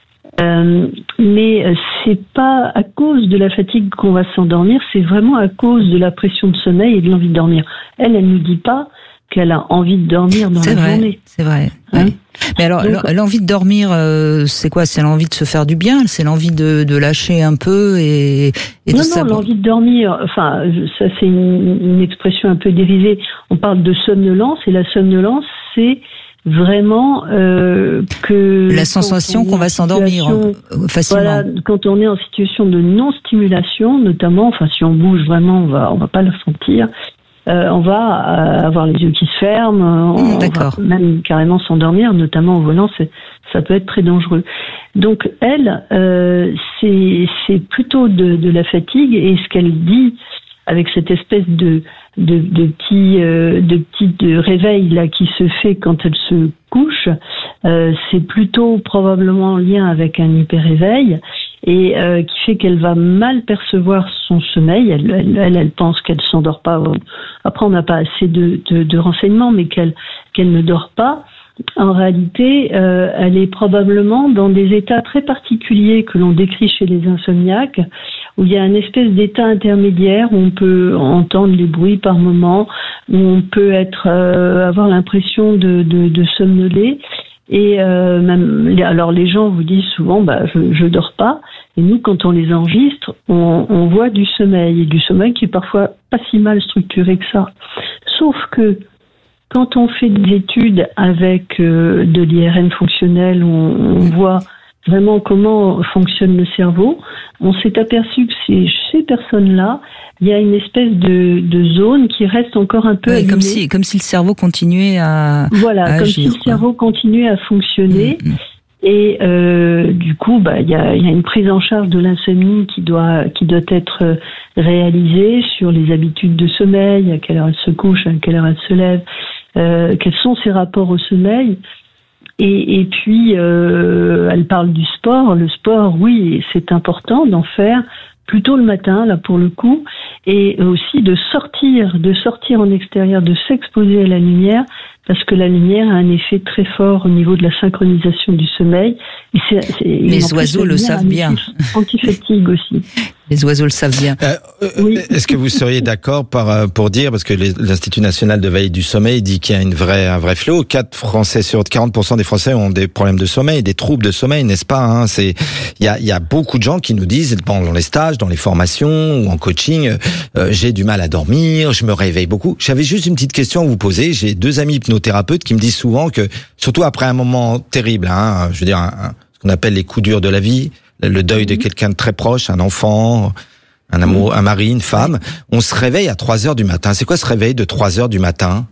Euh, mais c'est pas à cause de la fatigue qu'on va s'endormir, c'est vraiment à cause de la pression de sommeil et de l'envie de dormir. Elle, elle nous dit pas qu'elle a envie de dormir dans c'est la vrai, journée. C'est vrai. Hein? Oui. Mais alors, donc, l'envie de dormir, euh, c'est quoi? C'est l'envie de se faire du bien? C'est l'envie de, de lâcher un peu et, et non, de ça. Non, l'envie de dormir, enfin, ça c'est une, une expression un peu dérivée. On parle de somnolence et la somnolence, c'est vraiment euh, que la sensation qu'on va s'endormir facilement. Voilà, quand on est en situation de non-stimulation, notamment, enfin si on bouge vraiment, on va on va pas le sentir. Euh, on va euh, avoir les yeux qui se ferment, on, on va même carrément s'endormir, notamment au volant, c'est, ça peut être très dangereux. Donc elle, euh, c'est c'est plutôt de, de la fatigue et ce qu'elle dit avec cette espèce de de, de petit euh, de petit de réveil là qui se fait quand elle se couche, euh, c'est plutôt probablement en lien avec un hyper-réveil et euh, qui fait qu'elle va mal percevoir son sommeil. Elle, elle, elle, elle pense qu'elle s'endort pas. Après, on n'a pas assez de, de, de renseignements, mais qu'elle qu'elle ne dort pas. En réalité, euh, elle est probablement dans des états très particuliers que l'on décrit chez les insomniaques, où il y a une espèce d'état intermédiaire où on peut entendre les bruits par moments, où on peut être euh, avoir l'impression de, de, de somnoler. Et euh, même, alors les gens vous disent souvent, bah je, je dors pas. Et nous, quand on les enregistre, on, on voit du sommeil et du sommeil qui est parfois pas si mal structuré que ça. Sauf que quand on fait des études avec euh, de l'I R N fonctionnel, où on, on voit vraiment comment fonctionne le cerveau, on s'est aperçu que ces, ces personnes-là, il y a une espèce de, de zone qui reste encore un peu oui, allumée. Comme si, comme si le cerveau continuait à Voilà, à comme agir, si le cerveau continuait à fonctionner. Mmh, mmh. Et euh, du coup, bah, il y a, y a une prise en charge de l'insomnie qui doit, qui doit être réalisée sur les habitudes de sommeil, à quelle heure elle se couche, à quelle heure elle se lève, euh, quels sont ses rapports au sommeil. Et, et puis, euh, elle parle du sport. Le sport, oui, c'est important d'en faire plutôt le matin, là, pour le coup, et aussi de sortir, de sortir en extérieur, de s'exposer à la lumière, parce que la lumière a un effet très fort au niveau de la synchronisation du sommeil. Et c'est, c'est, les oiseaux plus, le savent bien. Anti-fatigue aussi. Les oiseaux le savent bien. Euh, euh, oui. Est-ce que vous seriez d'accord par, pour dire, parce que les, l'Institut national de veille du sommeil dit qu'il y a une vraie, un vrai fléau, quatre Français sur quarante pour cent des Français ont des problèmes de sommeil, des troubles de sommeil, n'est-ce pas, hein? C'est, il y a, il y a beaucoup de gens qui nous disent, bon, dans les stages, dans les formations ou en coaching, euh, j'ai du mal à dormir, je me réveille beaucoup. J'avais juste une petite question à vous poser. J'ai deux amis hypnothérapeutes qui me disent souvent que, surtout après un moment terrible, hein, je veux dire, un, un, ce qu'on appelle les coups durs de la vie, le deuil de quelqu'un de très proche, un enfant, un amour, un mari, une femme, on se réveille à trois heures du matin. C'est quoi ce réveil de trois heures du matin?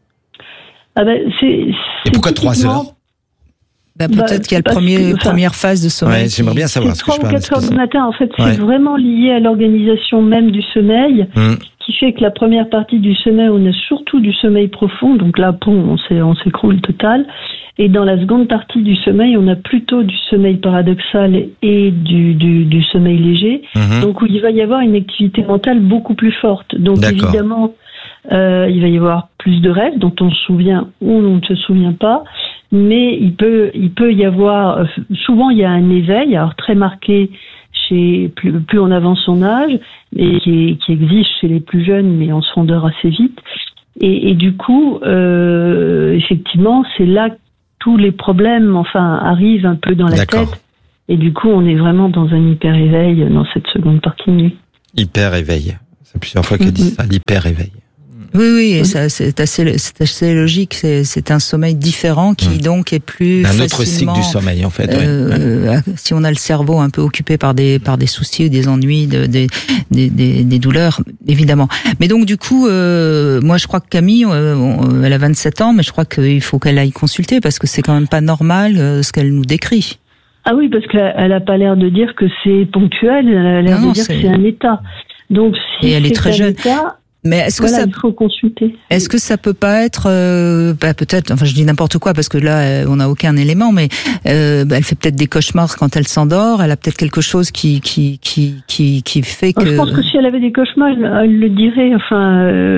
Ah ben, c'est, c'est Et pourquoi trois heures? Bah, peut-être bah, qu'il y a la première, première phase de sommeil. Ouais, j'aimerais bien savoir c'est ce que je parle. trois ou quatre heures du matin, en fait, c'est ouais. vraiment lié à l'organisation même du sommeil, mmh. qui fait que la première partie du sommeil, on a surtout du sommeil profond, donc là, bon, on, on s'écroule total. Et dans la seconde partie du sommeil, on a plutôt du sommeil paradoxal et du, du, du sommeil léger, mmh. donc où il va y avoir une activité mentale beaucoup plus forte. Donc D'accord. évidemment, euh, il va y avoir plus de rêves dont on se souvient ou on ne se souvient pas, mais il peut, il peut y avoir, souvent il y a un éveil, alors très marqué chez plus, plus on avance son âge, et qui, qui existe chez les plus jeunes, mais on se rendort assez vite. Et, et du coup, euh, effectivement, c'est là que tous les problèmes, enfin, arrivent un peu dans la D'accord. tête. Et du coup, on est vraiment dans un hyper-éveil dans cette seconde partie de nuit. Hyper-éveil. C'est plusieurs fois qu'elle dit ça, l'hyper-éveil. Oui, oui, et ça, c'est assez, c'est assez logique. C'est, c'est un sommeil différent qui mmh. donc est plus un autre cycle du sommeil en fait. Euh, ouais. Si on a le cerveau un peu occupé par des par des soucis ou des ennuis, de, des, des des des douleurs, évidemment. Mais donc du coup, euh, moi je crois que Camille, euh, elle a vingt-sept ans, mais je crois qu'il faut qu'elle aille consulter parce que c'est quand même pas normal euh, ce qu'elle nous décrit. Ah oui, parce qu'elle a pas l'air de dire que c'est ponctuel. Elle a l'air non, de dire c'est... que c'est un état. Donc si et elle est très jeune. État, mais est-ce que voilà, ça il faut consulter. Est-ce que ça peut pas être euh, bah, peut-être, enfin je dis n'importe quoi parce que là on n'a aucun élément, mais euh, bah, elle fait peut-être des cauchemars quand elle s'endort. Elle a peut-être quelque chose qui qui qui qui qui fait que. Je pense que si elle avait des cauchemars, elle, elle le dirait. Enfin,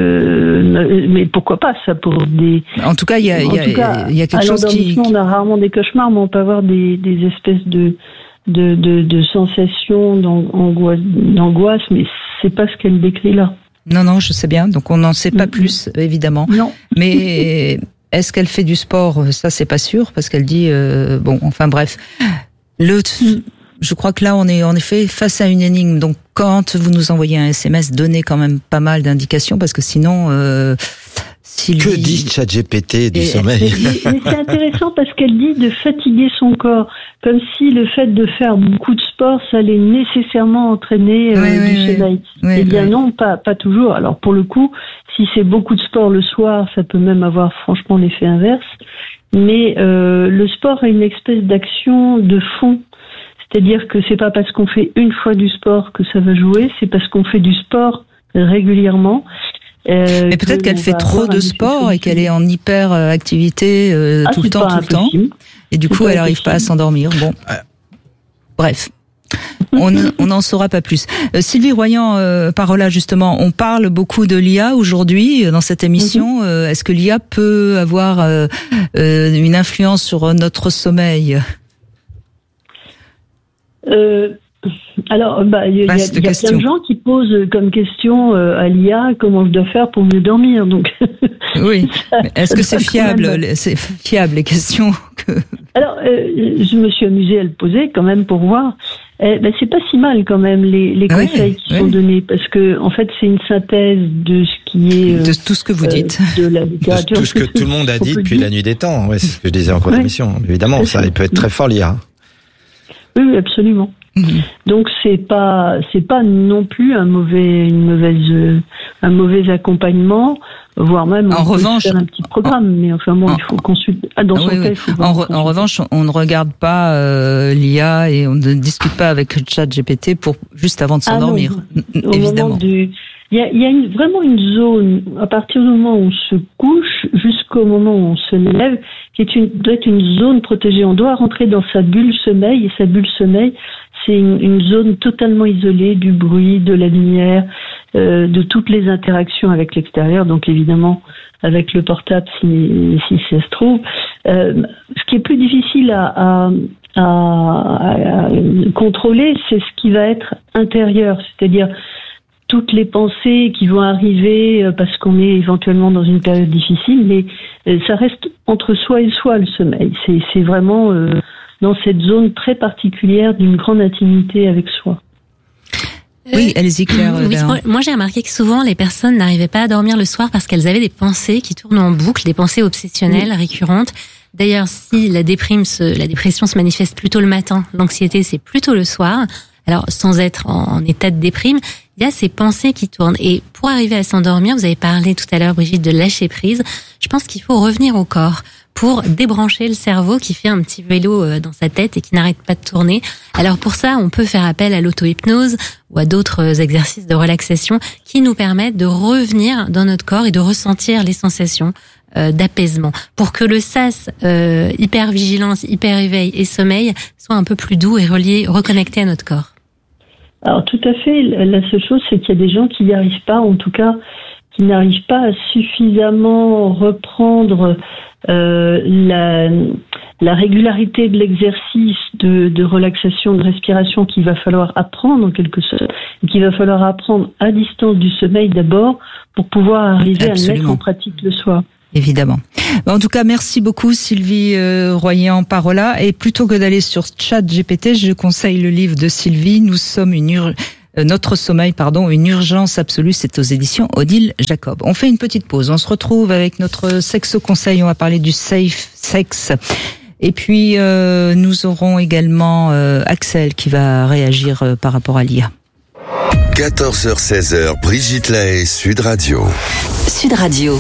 euh, mais pourquoi pas ça pour des. En tout cas, il y a il y a il y a quelque chose qui. On a rarement des cauchemars, mais on peut avoir des des espèces de de de, de sensations d'angoisse, d'angoisse, mais c'est pas ce qu'elle décrit là. Non, non, je sais bien. Donc, on n'en sait pas plus, évidemment. Non. Mais est-ce qu'elle fait du sport ? Ça, c'est pas sûr, parce qu'elle dit... Euh, bon, enfin, bref. Le, je crois que là, on est en effet face à une énigme. Donc, quand vous nous envoyez un S M S, donnez quand même pas mal d'indications, parce que sinon... Euh, Sylvie... Que dit ChatGPT du et, sommeil ? Mais c'est intéressant parce qu'elle dit de fatiguer son corps, comme si le fait de faire beaucoup de sport, ça allait nécessairement entraîner euh, oui, du oui, sommeil. Oui, eh bien oui. non, pas pas toujours. Alors pour le coup, si c'est beaucoup de sport le soir, ça peut même avoir franchement l'effet inverse. Mais euh, le sport est une espèce d'action de fond. C'est-à-dire que c'est pas parce qu'on fait une fois du sport que ça va jouer, c'est parce qu'on fait du sport régulièrement. Euh, Mais peut-être qu'elle fait trop de sport et qu'elle est en hyper activité euh, ah, tout le temps, tout le temps. Et du coup, elle n'arrive pas à s'endormir. Bon, bref. On n'en saura pas plus. Euh, Sylvie Royan, euh, Parola, justement, on parle beaucoup de l'I A aujourd'hui dans cette émission. Mm-hmm. Euh, est-ce que l'I A peut avoir euh, euh, une influence sur notre sommeil ? euh... Alors, bah, il y a, y a, y a plein de gens qui posent comme question euh, à l'I A comment je dois faire pour mieux dormir. Donc, oui. ça, Est-ce que c'est fiable même... C'est fiable les questions que... Alors, euh, je me suis amusée à le poser quand même pour voir. Eh, ben, c'est pas si mal quand même les, les conseils oui, qui oui. sont donnés parce que en fait c'est une synthèse de ce qui est euh, de tout ce que vous dites, euh, de la littérature, de tout ce que tout le monde a dit depuis la nuit des temps. Ouais, c'est ce que je disais en cours ouais. d'émission. Évidemment, ça, il peut être très fort l'I A. Oui, oui, absolument. Mmh. Donc c'est pas c'est pas non plus un mauvais une mauvaise euh, un mauvais accompagnement, voire même en on revanche peut faire un petit programme, en, mais enfin bon en, il faut consulter. Ah, dans son oui, cas, oui. il faut en, re, en revanche, on ne regarde pas euh, l'I A et on ne discute pas avec le ChatGPT pour juste avant de s'endormir. Ah non, évidemment. Du... Il y a, il y a une, vraiment une zone à partir du moment où on se couche jusqu'au moment où on se lève, qui est une, doit être une zone protégée. On doit rentrer dans sa bulle sommeil et sa bulle sommeil, c'est une, une zone totalement isolée du bruit, de la lumière, euh, de toutes les interactions avec l'extérieur. Donc évidemment avec le portable si, si ça se trouve. Euh, ce qui est plus difficile à, à, à, à contrôler, c'est ce qui va être intérieur, c'est-à-dire toutes les pensées qui vont arriver parce qu'on est éventuellement dans une période difficile, mais ça reste entre soi et soi le sommeil. C'est, c'est vraiment euh, dans cette zone très particulière d'une grande intimité avec soi. Oui, allez-y Claire. Oui, moi j'ai remarqué que souvent les personnes n'arrivaient pas à dormir le soir parce qu'elles avaient des pensées qui tournent en boucle, des pensées obsessionnelles, oui. récurrentes. D'ailleurs, si la déprime, se, la dépression se manifeste plutôt le matin, l'anxiété c'est plutôt le soir. Alors, sans être en état de déprime, il y a ces pensées qui tournent. Et pour arriver à s'endormir, vous avez parlé tout à l'heure, Brigitte, de lâcher prise. Je pense qu'il faut revenir au corps pour débrancher le cerveau qui fait un petit vélo dans sa tête et qui n'arrête pas de tourner. Alors pour ça, on peut faire appel à l'auto-hypnose ou à d'autres exercices de relaxation qui nous permettent de revenir dans notre corps et de ressentir les sensations euh, d'apaisement pour que le sas euh, hyper-vigilance, hyper-éveil et sommeil soit un peu plus doux et relié, reconnecté à notre corps. Alors tout à fait, la seule chose c'est qu'il y a des gens qui n'y arrivent pas, en tout cas qui n'arrivent pas à suffisamment reprendre euh, la, la régularité de l'exercice de, de relaxation, de respiration qu'il va falloir apprendre en quelque sorte, et qu'il va falloir apprendre à distance du sommeil d'abord pour pouvoir arriver Absolument. à le mettre en pratique le soir. Évidemment. En tout cas, merci beaucoup Sylvie euh, Royan-Parola. Et plutôt que d'aller sur ChatGPT, je conseille le livre de Sylvie. Nous sommes une ur... euh, notre sommeil, pardon, une urgence absolue. C'est aux éditions Odile Jacob. On fait une petite pause. On se retrouve avec notre sexo conseil. On va parler du safe sex. Et puis euh, nous aurons également euh, Axel qui va réagir euh, par rapport à l'I A. quatorze heures seize heures, Brigitte Lahaie, Sud Radio. Sud Radio.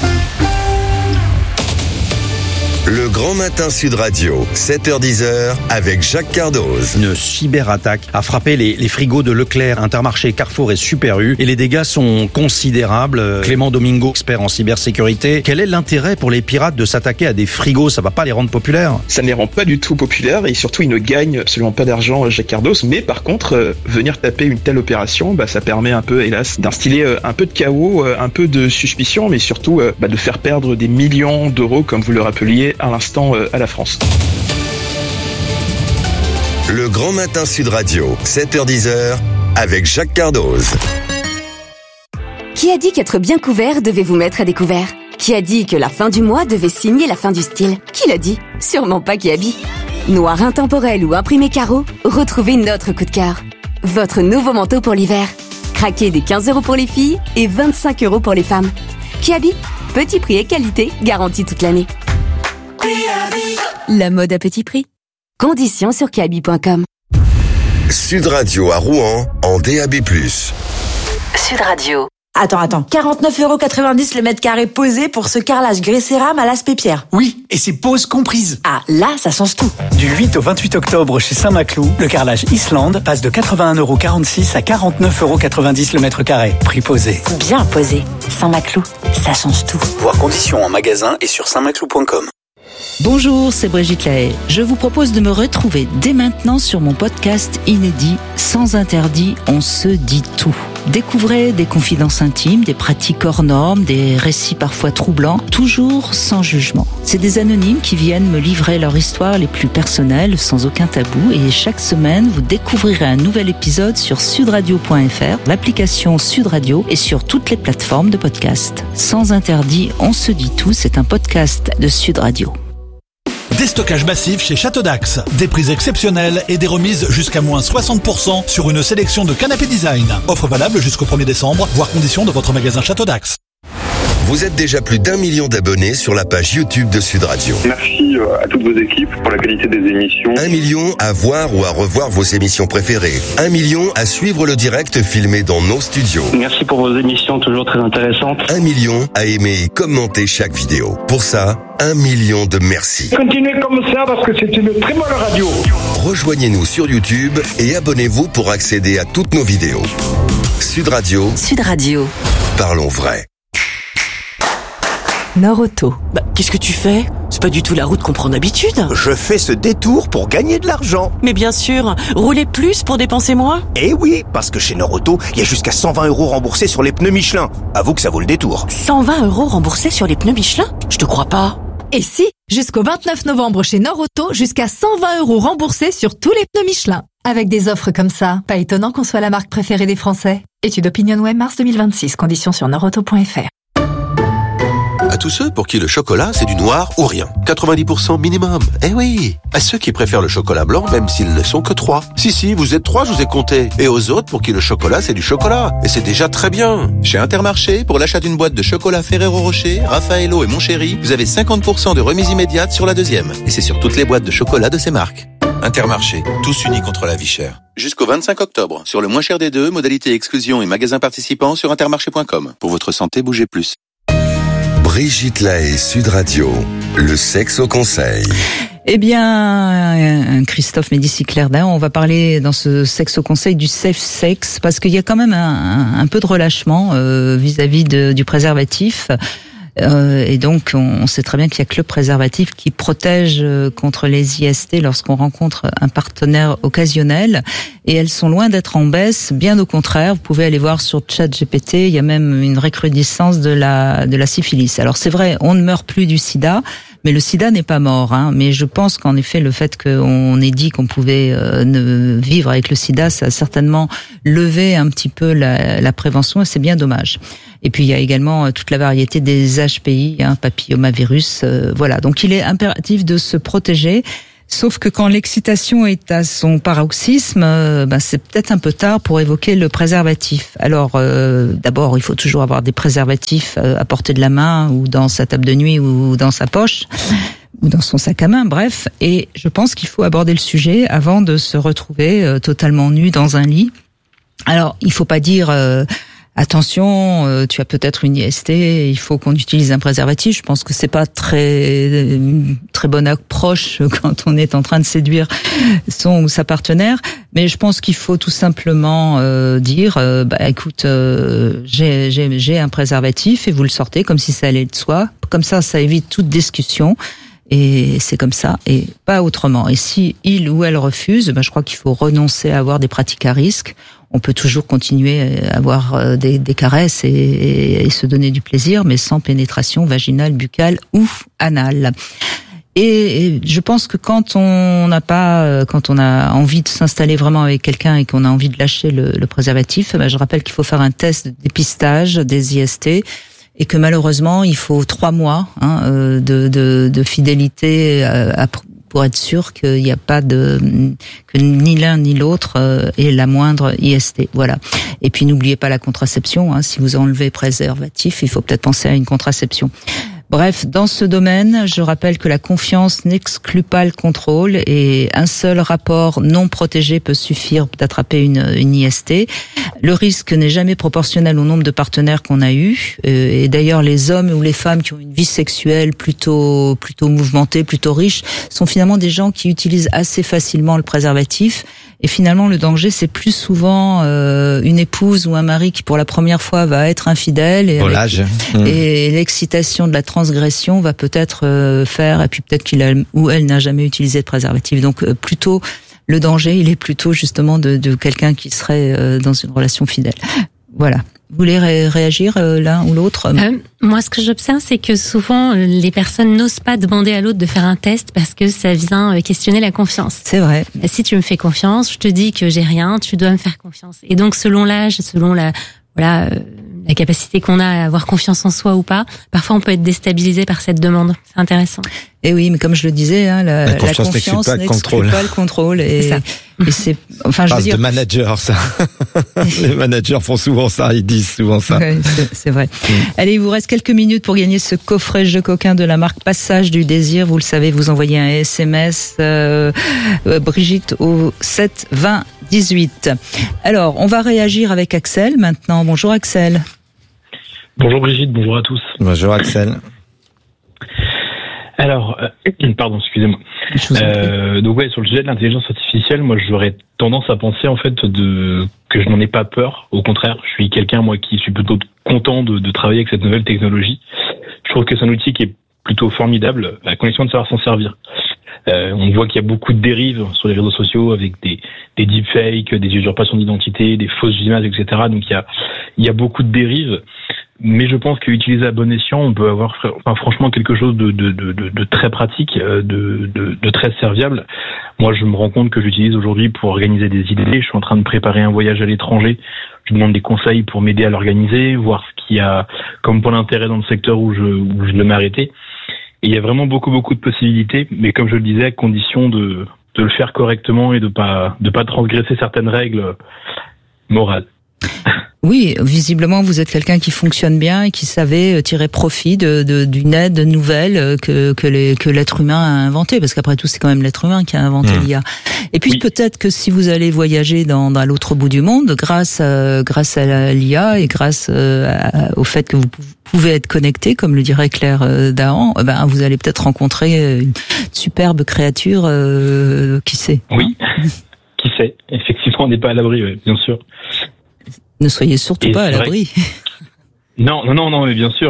Le Grand Matin Sud Radio, sept heures dix avec Jacques Cardoz. Une cyberattaque a frappé les, les frigos de Leclerc, Intermarché, Carrefour et Super U et les dégâts sont considérables. Clément Domingo, expert en cybersécurité, quel est l'intérêt pour les pirates de s'attaquer à des frigos? Ça va pas les rendre populaires? Ça ne les rend pas du tout populaires et surtout ils ne gagnent absolument pas d'argent, Jacques Cardoz. Mais par contre, euh, venir taper une telle opération, bah, ça permet un peu, hélas, d'instiller euh, un peu de chaos, euh, un peu de suspicion, mais surtout euh, bah, de faire perdre des millions d'euros, comme vous le rappeliez à l'instant euh, à la France. Le Grand Matin Sud Radio, sept heures dix avec Jacques Cardoz. Qui a dit qu'être bien couvert devait vous mettre à découvert? Qui a dit que la fin du mois devait signer la fin du style? Qui l'a dit? Sûrement pas Kiabi. Noir intemporel ou imprimé carreau, retrouvez notre coup de cœur. Votre nouveau manteau pour l'hiver. Craquez des quinze euros pour les filles et vingt-cinq euros pour les femmes. Kiabi, petit prix et qualité, garantie toute l'année. La mode à petit prix. Conditions sur kiabi point com. Sud Radio à Rouen en D A B plus. Sud Radio. Attends, attends. quarante-neuf euros quatre-vingt-dix le mètre carré posé pour ce carrelage grès cérame à l'aspect pierre. Oui, et c'est pose comprise. Ah, là, ça change tout. Du huit au vingt-huit octobre chez Saint-Maclou, le carrelage Islande passe de quatre-vingt-un euros quarante-six à quarante-neuf euros quatre-vingt-dix le mètre carré. Prix posé. Bien posé. Saint-Maclou, ça change tout. Voir conditions en magasin et sur saint maclou point com. Bonjour, c'est Brigitte Lahaie. Je vous propose de me retrouver dès maintenant sur mon podcast inédit Sans interdit, on se dit tout. Découvrez des confidences intimes, des pratiques hors normes, des récits parfois troublants, toujours sans jugement. C'est des anonymes qui viennent me livrer leur histoire les plus personnelles, sans aucun tabou. Et chaque semaine, vous découvrirez un nouvel épisode sur sud radio point f r, l'application Sud Radio et sur toutes les plateformes de podcast. Sans interdit, on se dit tout, c'est un podcast de Sud Radio. Déstockage massif chez Château d'Axe. Des prix exceptionnels et des remises jusqu'à moins soixante pour cent sur une sélection de canapés design. Offre valable jusqu'au premier décembre, voire conditions de votre magasin Château d'Axe. Vous êtes déjà plus d'un million d'abonnés sur la page YouTube de Sud Radio. Merci à toutes vos équipes pour la qualité des émissions. Un million à voir ou à revoir vos émissions préférées. Un million à suivre le direct filmé dans nos studios. Merci pour vos émissions toujours très intéressantes. Un million à aimer et commenter chaque vidéo. Pour ça, un million de merci. Continuez comme ça parce que c'est une très bonne radio. Rejoignez-nous sur YouTube et abonnez-vous pour accéder à toutes nos vidéos. Sud Radio. Sud Radio. Parlons vrai. Norauto. Bah, qu'est-ce que tu fais? C'est pas du tout la route qu'on prend d'habitude. Je fais ce détour pour gagner de l'argent. Mais bien sûr, rouler plus pour dépenser moins. Eh oui, parce que chez Norauto, il y a jusqu'à cent vingt euros remboursés sur les pneus Michelin. Avoue que ça vaut le détour. cent vingt euros remboursés sur les pneus Michelin? Je te crois pas. Et si, jusqu'au vingt-neuf novembre chez Norauto, jusqu'à cent vingt euros remboursés sur tous les pneus Michelin. Avec des offres comme ça, pas étonnant qu'on soit la marque préférée des Français. Étude OpinionWay mars deux mille vingt-six, conditions sur norauto point f r. À tous ceux pour qui le chocolat c'est du noir ou rien. quatre-vingt-dix pour cent minimum. Eh oui. À ceux qui préfèrent le chocolat blanc même s'ils ne sont que trois. Si si, vous êtes trois, je vous ai compté. Et aux autres pour qui le chocolat c'est du chocolat. Et c'est déjà très bien. Chez Intermarché, pour l'achat d'une boîte de chocolat Ferrero Rocher, Raffaello et Montchéri, vous avez cinquante pour cent de remise immédiate sur la deuxième. Et c'est sur toutes les boîtes de chocolat de ces marques. Intermarché, tous unis contre la vie chère. Jusqu'au vingt-cinq octobre, sur le moins cher des deux, modalité exclusion et magasins participants sur intermarché point com. Pour votre santé, bougez plus. Brigitte Lahaie, Sud Radio, le sexe au conseil. Eh bien, Christophe Médicis-Clairdin, on va parler dans ce sexe au conseil du safe sex, parce qu'il y a quand même un, un, un peu de relâchement euh, vis-à-vis de, du préservatif. Euh, et donc, on, on sait très bien qu'il y a que le préservatif qui protège contre les I S T lorsqu'on rencontre un partenaire occasionnel. Et elles sont loin d'être en baisse, bien au contraire. Vous pouvez aller voir sur ChatGPT, il y a même une recrudescence de la de la syphilis. Alors c'est vrai, on ne meurt plus du sida, mais le sida n'est pas mort. Hein. Mais je pense qu'en effet, le fait qu'on ait dit qu'on pouvait euh, ne vivre avec le sida, ça a certainement levé un petit peu la, la prévention, et c'est bien dommage. Et puis il y a également toute la variété des H P I, hein, papillomavirus. Euh, voilà, donc il est impératif de se protéger. Sauf que quand l'excitation est à son paroxysme, euh, ben c'est peut-être un peu tard pour évoquer le préservatif. Alors, euh, d'abord, il faut toujours avoir des préservatifs à portée de la main, ou dans sa table de nuit, ou dans sa poche, ou dans son sac à main, bref. Et je pense qu'il faut aborder le sujet avant de se retrouver euh, totalement nu dans un lit. Alors, il faut pas dire... Euh, Attention, euh, tu as peut-être une I S T, il faut qu'on utilise un préservatif. Je pense que c'est pas très très bonne approche quand on est en train de séduire son ou sa partenaire. Mais je pense qu'il faut tout simplement euh, dire, euh, bah écoute, euh, j'ai j'ai j'ai un préservatif, et vous le sortez comme si ça allait de soi. Comme ça, ça évite toute discussion. Et c'est comme ça, et pas autrement. Et si il ou elle refuse, ben je crois qu'il faut renoncer à avoir des pratiques à risque. On peut toujours continuer à avoir des, des caresses et, et, et se donner du plaisir, mais sans pénétration vaginale, buccale ou anale. Et, et je pense que quand on n'a pas, quand on a envie de s'installer vraiment avec quelqu'un et qu'on a envie de lâcher le, le préservatif, ben je rappelle qu'il faut faire un test de dépistage des I S T. Et que malheureusement, il faut trois mois hein, de, de, de fidélité à, pour être sûr qu'il n'y a pas de que ni l'un ni l'autre ait la moindre I S T. Voilà. Et puis n'oubliez pas la contraception. Hein, si vous enlevez préservatif, il faut peut-être penser à une contraception. Bref, dans ce domaine, je rappelle que la confiance n'exclut pas le contrôle, et un seul rapport non protégé peut suffire d'attraper une, une I S T. Le risque n'est jamais proportionnel au nombre de partenaires qu'on a eu. Et d'ailleurs, les hommes ou les femmes qui ont une vie sexuelle plutôt plutôt mouvementée, plutôt riche, sont finalement des gens qui utilisent assez facilement le préservatif. Et finalement, le danger, c'est plus souvent euh, une épouse ou un mari qui, pour la première fois, va être infidèle. Et, avec, mmh. et l'excitation de la transgression va peut-être euh, faire, et puis peut-être qu'il a, ou elle n'a jamais utilisé de préservatif. Donc, euh, plutôt, le danger, il est plutôt justement de, de quelqu'un qui serait euh, dans une relation fidèle. Voilà. Vous voulez ré- réagir euh, l'un ou l'autre euh, Moi, ce que j'observe, c'est que souvent, les personnes n'osent pas demander à l'autre de faire un test parce que ça vient questionner la confiance. C'est vrai. Si tu me fais confiance, je te dis que j'ai rien, tu dois me faire confiance. Et donc, selon l'âge, selon la voilà euh, la capacité qu'on a à avoir confiance en soi ou pas, parfois on peut être déstabilisé par cette demande. C'est intéressant. Et oui, mais comme je le disais, hein, la, la confiance, la confiance n'exclut pas, n'exclut pas le contrôle. Et c'est, ça. et c'est, enfin, je veux dire, de manager, ça. Les managers font souvent ça, ils disent souvent ça. Ouais, c'est, c'est vrai. Mmh. Allez, il vous reste quelques minutes pour gagner ce coffret jeu coquin de la marque Passage du Désir. Vous le savez, vous envoyez un S M S euh, euh, Brigitte au sept vingt dix-huit. Alors, on va réagir avec Axel maintenant. Bonjour Axel. Bonjour Brigitte, bonjour à tous. Bonjour Axel. Alors, euh, pardon, excusez-moi. Euh, donc ouais, sur le sujet de l'intelligence artificielle, moi j'aurais tendance à penser en fait de que je n'en ai pas peur. Au contraire, je suis quelqu'un moi qui suis plutôt content de, de travailler avec cette nouvelle technologie. Je trouve que c'est un outil qui est plutôt formidable, à condition de savoir s'en servir. Euh, on voit qu'il y a beaucoup de dérives sur les réseaux sociaux avec des, des deepfakes, des usurpations d'identité, des fausses images, et cetera. Donc il y a, il y a beaucoup de dérives. Mais je pense qu'utilisé à bon escient, on peut avoir enfin, franchement quelque chose de, de, de, de très pratique, de, de, de très serviable. Moi, je me rends compte que j'utilise aujourd'hui pour organiser des idées. Je suis en train de préparer un voyage à l'étranger. Je demande des conseils pour m'aider à l'organiser, voir ce qu'il y a comme point d'intérêt dans le secteur où je, où je vais m'arrêter. Et il y a vraiment beaucoup, beaucoup de possibilités. Mais comme je le disais, à condition de, de le faire correctement et de pas, de pas transgresser certaines règles morales. Oui, visiblement, vous êtes quelqu'un qui fonctionne bien et qui savait tirer profit de, de, d'une aide nouvelle que, que, les, que l'être humain a inventée, parce qu'après tout, c'est quand même l'être humain qui a inventé mmh. l'I A. Et puis oui. peut-être que si vous allez voyager dans, dans l'autre bout du monde, grâce à, grâce à l'I A et grâce à, au fait que vous pouvez être connecté, comme le dirait Claire Dahan, ben vous allez peut-être rencontrer une superbe créature, euh, qui sait. Oui, qui sait. Effectivement, on n'est pas à l'abri, oui, bien sûr. Ne soyez surtout et pas à l'abri. Non, non, non, non, mais bien sûr.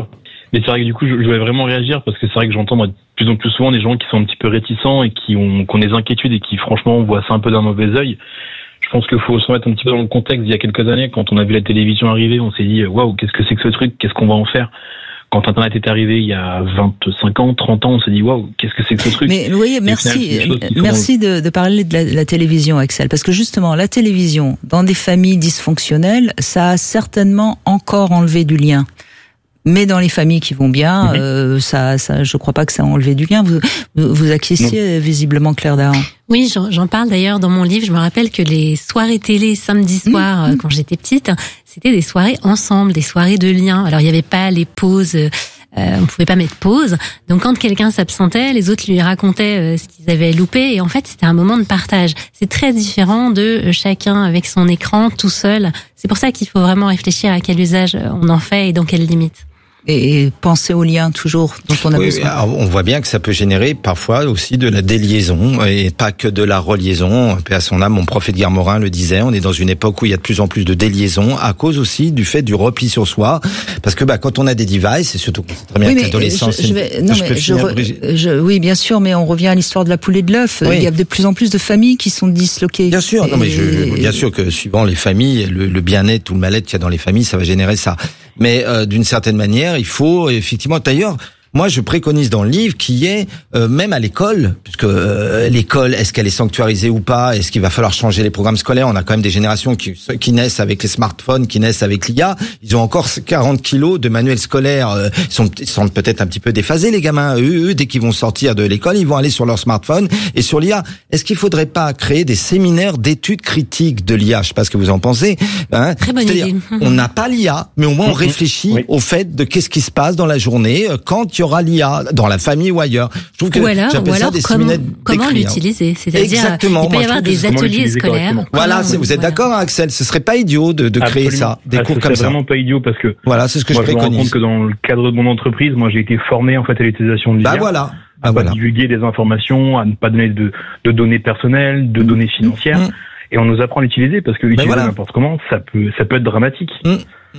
Mais c'est vrai que du coup, je, je voulais vraiment réagir parce que c'est vrai que j'entends moi, de plus en plus souvent des gens qui sont un petit peu réticents et qui ont, qui ont des inquiétudes et qui franchement voient ça un peu d'un mauvais œil. Je pense qu'il faut se remettre un petit peu dans le contexte. Il y a quelques années, quand on a vu la télévision arriver, on s'est dit waouh, qu'est-ce que c'est que ce truc, qu'est-ce qu'on va en faire? Quand Internet est arrivé il y a vingt-cinq ans, trente ans, on s'est dit waouh, qu'est-ce que c'est que ce truc. Mais vous voyez, merci, merci de, de parler de la, la télévision, Axel, parce que justement, la télévision, dans des familles dysfonctionnelles, ça a certainement encore enlevé du lien. Mais dans les familles qui vont bien, mmh. euh, ça, ça, je crois pas que ça a enlevé du lien. Vous, vous acquiesciez visiblement, Claire Dahan. Oui, j'en, j'en parle d'ailleurs dans mon livre. Je me rappelle que les soirées télé samedi soir, mmh. quand j'étais petite, c'était des soirées ensemble, des soirées de lien. Alors il y avait pas les pauses. Euh, on pouvait pas mettre pause. Donc quand quelqu'un s'absentait, les autres lui racontaient euh, ce qu'ils avaient loupé. Et en fait, c'était un moment de partage. C'est très différent de euh, chacun avec son écran, tout seul. C'est pour ça qu'il faut vraiment réfléchir à quel usage on en fait et dans quelles limites. Et penser aux liens toujours dont on a oui, besoin. On voit bien que ça peut générer parfois aussi de la déliaison et pas que de la reliaison. Paix à son âme, mon prof Edgar Morin le disait, on est dans une époque où il y a de plus en plus de déliaison à cause aussi du fait du repli sur soi. Parce que bah, quand on a des devices, et surtout très bien oui, que l'adolescence... Je, je vais, non, je mais je, re, je, oui, bien sûr, mais on revient à l'histoire de la poule et de l'œuf. Oui. Il y a de plus en plus de familles qui sont disloquées. Bien sûr, et... non, mais je, bien sûr que suivant les familles, le, le bien-être ou le mal-être qu'il y a dans les familles, ça va générer ça. Mais euh, d'une certaine manière, il faut effectivement... D'ailleurs, moi, je préconise dans le livre qu'il y ait, euh, même à l'école, puisque euh, l'école, est-ce qu'elle est sanctuarisée ou pas? Est-ce qu'il va falloir changer les programmes scolaires? On a quand même des générations qui, qui naissent avec les smartphones, qui naissent avec l'I A. Ils ont encore quarante kilos de manuels scolaires. Euh, ils sont, ils sont peut-être un petit peu déphasés, les gamins. Eux, eux, dès qu'ils vont sortir de l'école, ils vont aller sur leur smartphone et sur l'I A. Est-ce qu'il faudrait pas créer des séminaires d'études critiques de l'I A? Je sais pas ce que vous en pensez. Hein? Très bonne idée. On n'a pas l'I A, mais au moins on réfléchit oui. au fait de qu'est-ce qui se passe dans la journée quand il y aura l'I A dans la famille ou ailleurs. Je trouve que ou alors, ou alors comment, comment l'utiliser, c'est-à-dire exactement, il peut y avoir des ateliers scolaires. Voilà, c'est, vous êtes voilà. d'accord, Axel? Ce serait pas idiot de, de créer ça, des ah, cours comme ça. C'est vraiment pas idiot parce que voilà, c'est ce que moi, je préconise. Je me rends compte que dans le cadre de mon entreprise, moi j'ai été formé en fait à l'utilisation de l'I A. Bah voilà. À bah pas voilà. divulguer des informations, à ne pas donner de, de données personnelles, de données financières. Mmh. Et on nous apprend à l'utiliser parce que l'utiliser voilà. n'importe comment, ça peut, ça peut être dramatique. Mmh.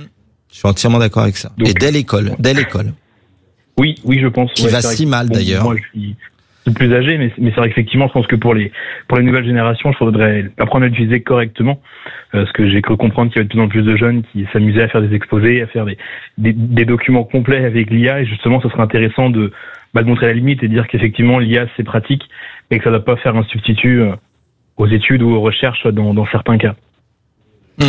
Je suis entièrement d'accord avec ça. Donc, et dès l'école, dès l'école. Oui, oui, je pense. Qui ouais, va si mal, bon, d'ailleurs. Moi, je suis plus âgé, mais, mais c'est vrai qu'effectivement, je pense que pour les, pour les nouvelles générations, il faudrait apprendre à l'utiliser correctement. Euh, parce que j'ai cru comprendre qu'il y avait de plus en plus de jeunes qui s'amusaient à faire des exposés, à faire des, des, des documents complets avec l'I A. Et justement, ce serait intéressant de, bah, de montrer la limite et de dire qu'effectivement, l'I A, c'est pratique, mais que ça ne doit pas faire un substitut euh, aux études ou aux recherches dans, dans certains cas. Mmh.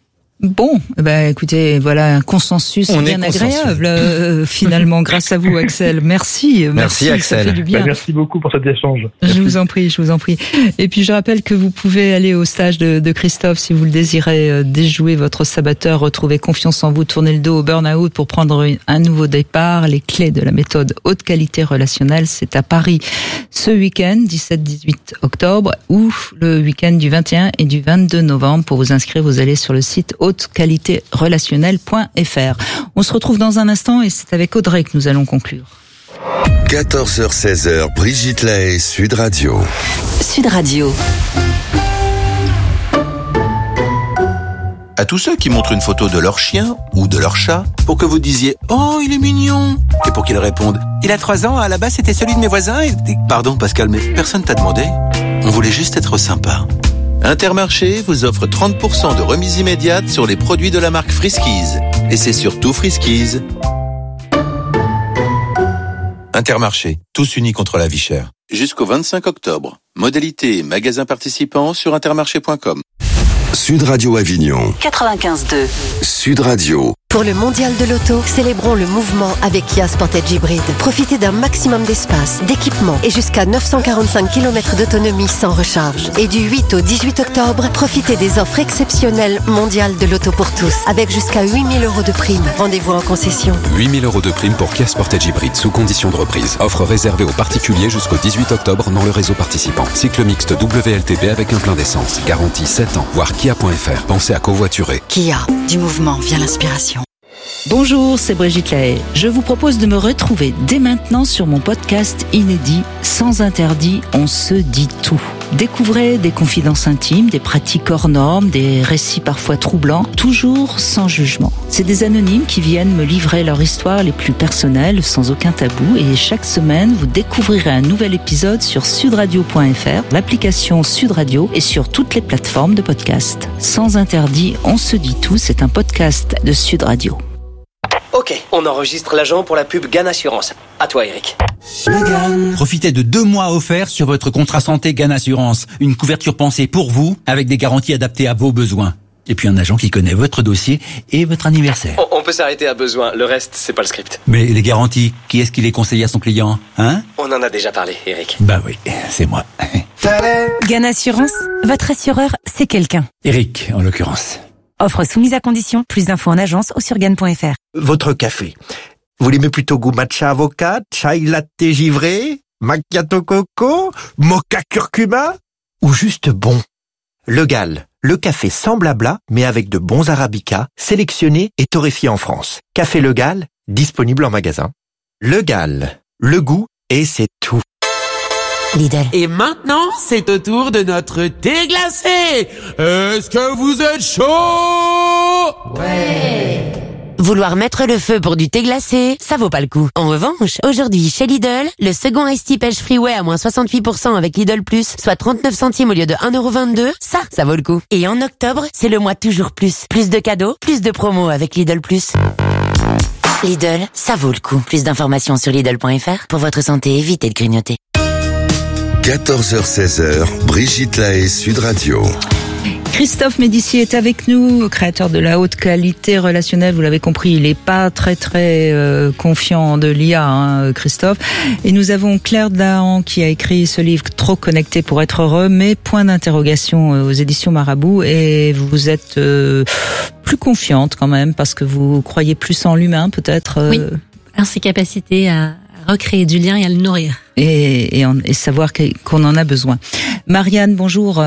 Bon, ben écoutez, voilà un consensus On bien agréable euh, finalement grâce à vous, Axel. Merci, merci, merci Axel. Ça fait du bien. Ben, merci beaucoup pour cet échange. Je merci. vous en prie, je vous en prie. Et puis je rappelle que vous pouvez aller au stage de, de Christophe si vous le désirez, euh, déjouer votre saboteur, retrouver confiance en vous, tourner le dos au burn-out pour prendre un nouveau départ. Les clés de la méthode haute qualité relationnelle, c'est à Paris ce week-end, dix-sept dix-huit octobre, ou le week-end du vingt et un et du vingt-deux novembre. Pour vous inscrire, vous allez sur le site haute qualité relationnelle point f r. On se retrouve dans un instant et c'est avec Audrey que nous allons conclure. quatorze heures seize heures, Brigitte Lahaie, Sud Radio. Sud Radio. À tous ceux qui montrent une photo de leur chien ou de leur chat pour que vous disiez « Oh, il est mignon !» et pour qu'ils répondent « Il a trois ans, à la base c'était celui de mes voisins et... » Pardon Pascal, mais personne t'a demandé. On voulait juste être sympa. Intermarché vous offre trente pour cent de remise immédiate sur les produits de la marque Friskies. Et c'est surtout Friskies. Intermarché, tous unis contre la vie chère. Jusqu'au vingt-cinq octobre. Modalité et magasins participants sur intermarché point com. Sud Radio Avignon. quatre-vingt-quinze deux. Sud Radio. Pour le mondial de l'auto, célébrons le mouvement avec Kia Sportage Hybrid. Profitez d'un maximum d'espace, d'équipement et jusqu'à neuf cent quarante-cinq kilomètres d'autonomie sans recharge. Et du huit au dix-huit octobre, profitez des offres exceptionnelles mondiales de l'auto pour tous, avec jusqu'à huit mille euros de prime. Rendez-vous en concession. huit mille euros de prime pour Kia Sportage Hybrid sous condition de reprise. Offre réservée aux particuliers jusqu'au dix-huit octobre dans le réseau participant. Cycle mixte W L T P avec un plein d'essence. Garantie sept ans. Voir kia point f r. Pensez à covoiturer. Kia. Du mouvement vient l'inspiration. Bonjour, c'est Brigitte Lahaye. Je vous propose de me retrouver dès maintenant sur mon podcast inédit Sans interdit, on se dit tout. Découvrez des confidences intimes, des pratiques hors normes, des récits parfois troublants, toujours sans jugement. C'est des anonymes qui viennent me livrer leur histoire les plus personnelles, sans aucun tabou, et chaque semaine, vous découvrirez un nouvel épisode sur sud radio point f r, l'application Sud Radio et sur toutes les plateformes de podcast. Sans interdit, on se dit tout, c'est un podcast de Sud Radio. Ok, on enregistre l'agent pour la pub Gan Assurance. À toi, Eric. Profitez de deux mois offerts sur votre contrat santé Gan Assurance. Une couverture pensée pour vous, avec des garanties adaptées à vos besoins. Et puis un agent qui connaît votre dossier et votre anniversaire. On, on peut s'arrêter à besoin, le reste, c'est pas le script. Mais les garanties, qui est-ce qui les conseille à son client, hein? On en a déjà parlé, Eric. Bah oui, c'est moi. Gan Assurance, votre assureur, c'est quelqu'un. Eric, en l'occurrence. Offre soumise à condition. Plus d'infos en agence ou sur gan point f r. Votre café. Vous l'aimez plutôt goût matcha avocat, chai latte givré, macchiato coco, mocha curcuma ou juste bon? Le Gall, le café sans blabla mais avec de bons arabicas, sélectionnés et torréfiés en France. Café Le Gall, disponible en magasin. Le Gall, le goût et c'est tout. Lidl. Et maintenant, c'est au tour de notre thé glacé. Est-ce que vous êtes chaud? Ouais. Vouloir mettre le feu pour du thé glacé, ça vaut pas le coup. En revanche, aujourd'hui, chez Lidl, le second Ice Tea Pêche Freeway à moins soixante-huit pour cent avec Lidl Plus, soit trente-neuf centimes au lieu de un euro vingt-deux, ça, ça vaut le coup. Et en octobre, c'est le mois toujours plus. Plus de cadeaux, plus de promos avec Lidl Plus. Lidl, ça vaut le coup. Plus d'informations sur Lidl point f r. Pour votre santé, évitez de grignoter. quatorze heures seize, Brigitte Lahaye, Sud Radio. Christophe Médici est avec nous, créateur de la haute qualité relationnelle. Vous l'avez compris, il n'est pas très très euh, confiant de l'I A, hein, Christophe. Et nous avons Claire Dahan qui a écrit ce livre Trop connecté pour être heureux, mais point d'interrogation aux éditions Marabout. Et vous êtes euh, plus confiante quand même parce que vous croyez plus en l'humain, peut-être. Euh... Oui, alors ses capacités à recréer du lien et à le nourrir. Et, et, en, et savoir qu'on en a besoin. Marianne, bonjour.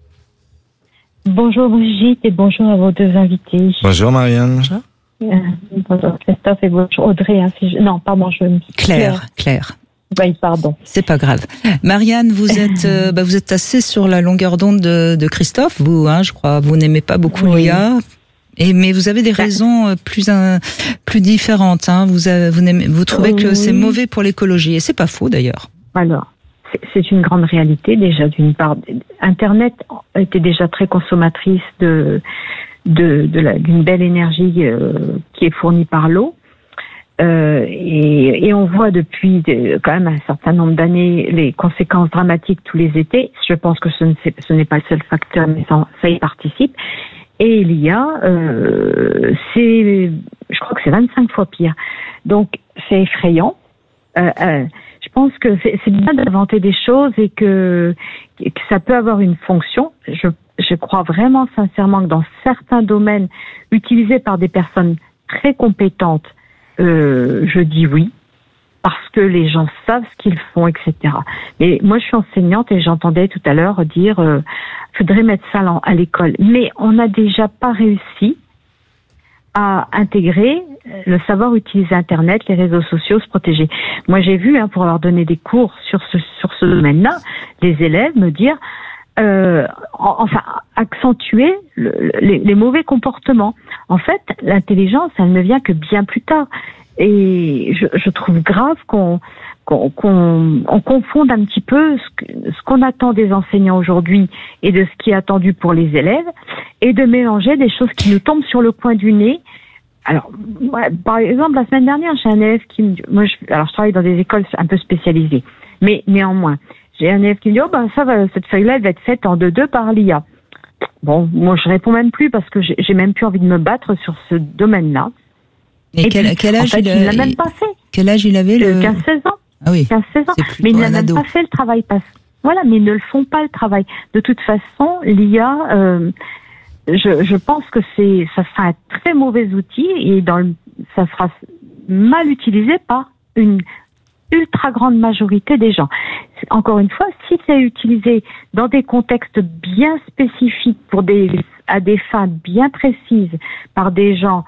Bonjour Brigitte et bonjour à vos deux invités. Bonjour Marianne. Bonjour. Euh, bonjour Christophe et bonjour Audrey. Hein, si je... Non, pardon, je me suis... Claire, Claire. Oui, pardon. C'est pas grave. Marianne, vous êtes, euh, bah, vous êtes assez sur la longueur d'onde de, de Christophe, vous, hein, je crois. Vous n'aimez pas beaucoup oui. l'I A. Et, mais vous avez des raisons plus, un, plus différentes, hein. Vous, avez, vous, vous trouvez que oui. c'est mauvais pour l'écologie. Et c'est pas faux d'ailleurs. Alors. C'est une grande réalité déjà d'une part. Internet était déjà très consommatrice de de de la, d'une belle énergie euh, qui est fournie par l'eau euh, et, et on voit depuis de, quand même un certain nombre d'années les conséquences dramatiques tous les étés. Je pense que ce, ne, ce n'est pas le seul facteur, mais ça, ça y participe. Et l'I A, euh, c'est, je crois que c'est vingt-cinq fois pire. Donc c'est effrayant. Euh, euh, Je pense que c'est, c'est bien d'inventer des choses et que, que ça peut avoir une fonction. Je, je crois vraiment sincèrement que dans certains domaines utilisés par des personnes très compétentes, euh, je dis oui, parce que les gens savent ce qu'ils font, et cetera. Mais moi, je suis enseignante et j'entendais tout à l'heure dire euh, faudrait mettre ça à l'école. Mais on n'a déjà pas réussi à intégrer le savoir utiliser Internet, les réseaux sociaux, se protéger. Moi, j'ai vu, hein, pour avoir donné des cours sur ce sur ce domaine-là, les élèves me dire, euh, enfin, accentuer le, les, les mauvais comportements. En fait, l'intelligence, elle ne vient que bien plus tard. Et je, je trouve grave qu'on qu'on, qu'on on confonde un petit peu ce, que, ce qu'on attend des enseignants aujourd'hui et de ce qui est attendu pour les élèves, et de mélanger des choses qui nous tombent sur le coin du nez. Alors, ouais, par exemple, la semaine dernière, j'ai un élève qui me dit, moi, je, alors je travaille dans des écoles un peu spécialisées, mais néanmoins, j'ai un élève qui me dit, oh ben ça va, cette feuille-là, elle va être faite en deux deux par l'I A. Bon, moi je réponds même plus parce que j'ai, j'ai même plus envie de me battre sur ce domaine-là. Et, et quel, puis, quel âge en fait, il, il l'a même pas fait. Quel âge il avait le quinze seize ans. Ah oui. quinze seize ans. Mais il n'a même ado. pas fait le travail. Pas... Voilà, mais ils ne le font pas le travail. De toute façon, l'I A, euh, je, je pense que c'est, ça sera un très mauvais outil et dans le, ça sera mal utilisé par une ultra grande majorité des gens. Encore une fois, si c'est utilisé dans des contextes bien spécifiques pour des, à des fins bien précises par des gens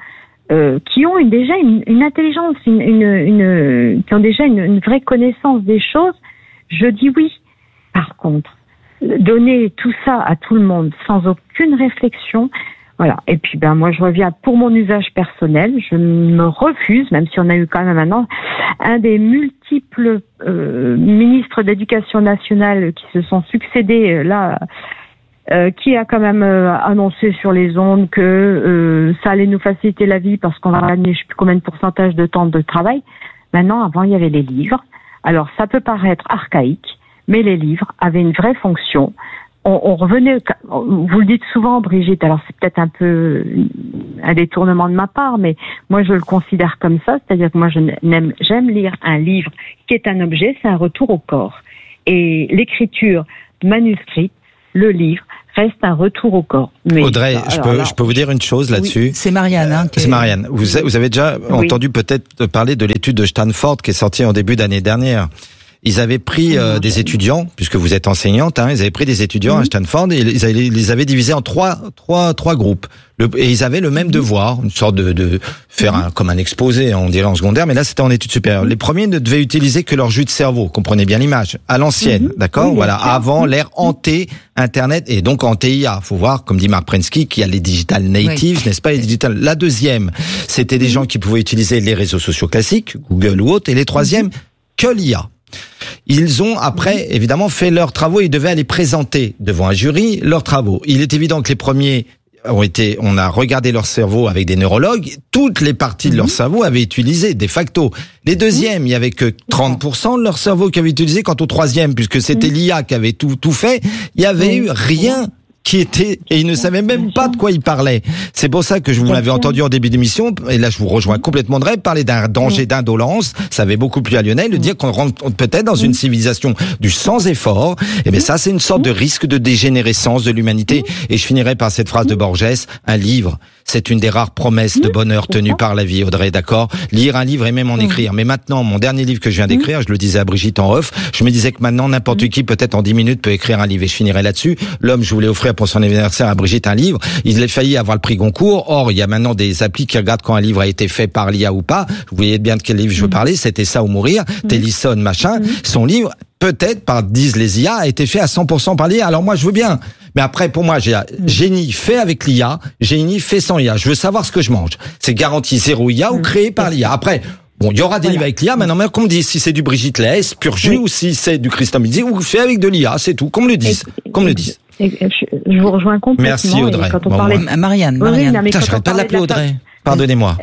euh, qui ont une, déjà une, une intelligence, une, une, une, qui ont déjà une, une vraie connaissance des choses, je dis oui. Par contre, donner tout ça à tout le monde sans aucune réflexion, voilà. Et puis, ben, moi, je reviens pour mon usage personnel. Je me refuse, même si on a eu quand même maintenant un des multiples euh, ministres d'éducation nationale qui se sont succédés là, euh, qui a quand même euh, annoncé sur les ondes que euh, ça allait nous faciliter la vie parce qu'on va gagner je sais plus combien de pourcentage de temps de travail. Maintenant, avant, il y avait les livres. Alors, ça peut paraître archaïque, mais les livres avaient une vraie fonction. On, on revenait, vous le dites souvent, Brigitte, alors c'est peut-être un peu un détournement de ma part, mais moi je le considère comme ça, c'est-à-dire que moi je n'aime, j'aime lire un livre qui est un objet, c'est un retour au corps. Et l'écriture manuscrite, le livre, reste un retour au corps. Mais Audrey, ça, je, alors, peux, là, je peux vous dire une chose là-dessus. Oui, c'est Marianne. Hein, c'est Marianne. Vous, vous avez déjà oui. entendu peut-être parler de l'étude de Stanford qui est sortie en début d'année dernière. Ils avaient pris euh, des étudiants, puisque vous êtes enseignante, hein, ils avaient pris des étudiants mmh. à Stanford et ils, ils les avaient divisés en trois, trois, trois groupes. Le, et ils avaient le même devoir, une sorte de, de faire un, comme un exposé, on dirait en secondaire, mais là c'était en études supérieures. Les premiers ne devaient utiliser que leur jus de cerveau, comprenez bien l'image, à l'ancienne, mmh. d'accord, oui, voilà, avant l'ère hanté Internet et donc hanté I A. Faut voir, comme dit Marc Prensky, qu'il y a les digital natives, oui. n'est-ce pas, les digital. La deuxième, c'était des mmh. gens qui pouvaient utiliser les réseaux sociaux classiques, Google ou autres, et les troisièmes, mmh. que l'I A. Ils ont après évidemment fait leurs travaux, ils devaient aller présenter devant un jury leurs travaux. Il est évident que les premiers ont été, on a regardé leur cerveau avec des neurologues, toutes les parties de leur cerveau avaient utilisé de facto. Les deuxièmes, il y avait que trente pour cent de leur cerveau qui avait utilisé, quant au troisième, puisque c'était l'I A qui avait tout tout fait, il y avait eu rien qui était, et il ne savait même pas de quoi il parlait. C'est pour ça que je vous l'avais entendu en début d'émission, et là je vous rejoins complètement de rêve, parler d'un danger d'indolence, ça avait beaucoup plu à Lionel, de dire qu'on rentre peut-être dans une civilisation du sans effort, et bien ça c'est une sorte de risque de dégénérescence de l'humanité, et je finirai par cette phrase de Borges, un livre, c'est une des rares promesses de bonheur tenues par la vie, Audrey, d'accord? Lire un livre et même en écrire. Mais maintenant, mon dernier livre que je viens d'écrire, je le disais à Brigitte en off, je me disais que maintenant n'importe qui, peut-être en dix minutes, peut écrire un livre, et je finirai là-dessus. L'homme, je voulais offrir pour son anniversaire à Brigitte un livre, il a failli avoir le prix Goncourt. Or, il y a maintenant des applis qui regardent quand un livre a été fait par l'I A ou pas. Vous voyez bien de quel livre je veux parler, c'était Ça ou mourir, Tennyson, machin. Son livre, peut-être, par disent les I A, a été fait à cent pour cent par l'I A. Alors moi, je veux bien. Mais après, pour moi, j'ai génie fait avec l'I A, génie fait sans I A. Je veux savoir ce que je mange. C'est garanti zéro I A ou créé par l'I A. Après, bon, il y aura des voilà. livres avec l'I A, maintenant, qu'on me dise si c'est du Brigitte Lahaie, pur jus, oui. ou si c'est du Christian Midi, ou fait avec de l'I A, c'est tout. Qu'on me le dise. Qu'on me le dise. Je vous rejoins complètement. Merci Audrey. Quand on bon, parlait... bon. Marianne, Marianne. Oui, Putain, je n'arrête pas de l'appeler Audrey. Pardonnez-moi.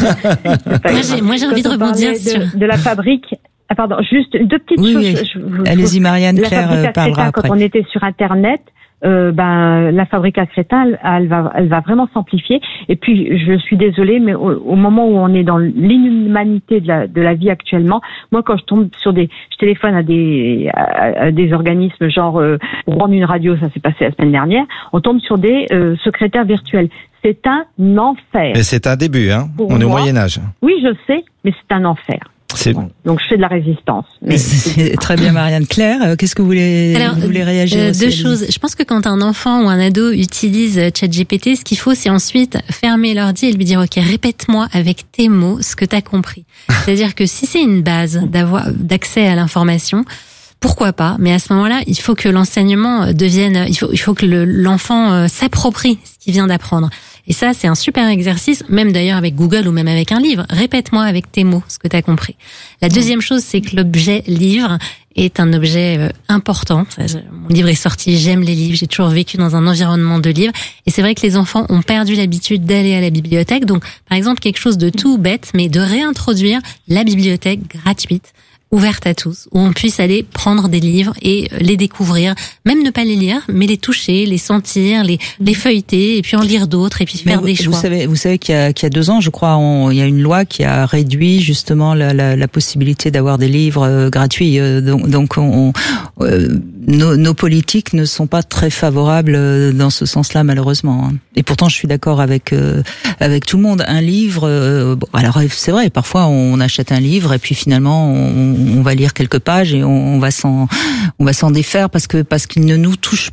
moi, j'ai, moi, j'ai envie de rebondir de, sur... de la fabrique. Ah, pardon, juste deux petites oui, choses. Oui. Je, je, Allez-y, Marianne, la Claire euh, parlera après. Quand on était sur Internet, euh, ben la fabrique à crétin, elle, elle va, elle va vraiment s'amplifier. Et puis, je suis désolée, mais au, au moment où on est dans l'inhumanité de la, de la vie actuellement, moi, quand je tombe sur des, je téléphone à des, à, à des organismes genre euh, pour rendre une radio, ça s'est passé la semaine dernière, on tombe sur des euh, secrétaires virtuels. C'est un enfer. Et c'est un début, hein. Pour on moi, est au Moyen Âge. Oui, je sais, mais c'est un enfer. C'est... Donc je fais de la résistance. Mais c'est très bien, Marianne. Claire, qu'est-ce que vous voulez, Alors, vous voulez réagir euh, aussi, Deux choses. Je pense que quand un enfant ou un ado utilise ChatGPT, ce qu'il faut, c'est ensuite fermer l'ordi et lui dire, ok, répète-moi avec tes mots ce que tu as compris. C'est-à-dire que si c'est une base d'avoir d'accès à l'information, pourquoi pas? Mais à ce moment-là, il faut que l'enseignement devienne, il faut, il faut que le, l'enfant s'approprie ce qu'il vient d'apprendre. Et ça, c'est un super exercice, même d'ailleurs avec Google ou même avec un livre. Répète-moi avec tes mots ce que tu as compris. La deuxième chose, c'est que l'objet livre est un objet euh, important. Mon livre est sorti, j'aime les livres, j'ai toujours vécu dans un environnement de livres. Et c'est vrai que les enfants ont perdu l'habitude d'aller à la bibliothèque. Donc, par exemple, quelque chose de tout bête, mais de réintroduire la bibliothèque gratuite, ouverte à tous, où on puisse aller prendre des livres et les découvrir, même ne pas les lire, mais les toucher, les sentir, les, les feuilleter, et puis en lire d'autres, et puis faire mais des vous, choix. Vous savez, vous savez qu'il y a, qu'il y a deux ans, je crois, on, il y a une loi qui a réduit justement la, la, la possibilité d'avoir des livres euh, gratuits. Euh, donc, donc on, euh, nos, nos politiques ne sont pas très favorables euh, dans ce sens-là, malheureusement. Hein. Et pourtant, je suis d'accord avec euh, avec tout le monde. Un livre, euh, bon, alors c'est vrai, parfois on achète un livre et puis finalement on on va lire quelques pages et on, on va s'en, on va s'en défaire parce que parce qu'il ne nous touche pas.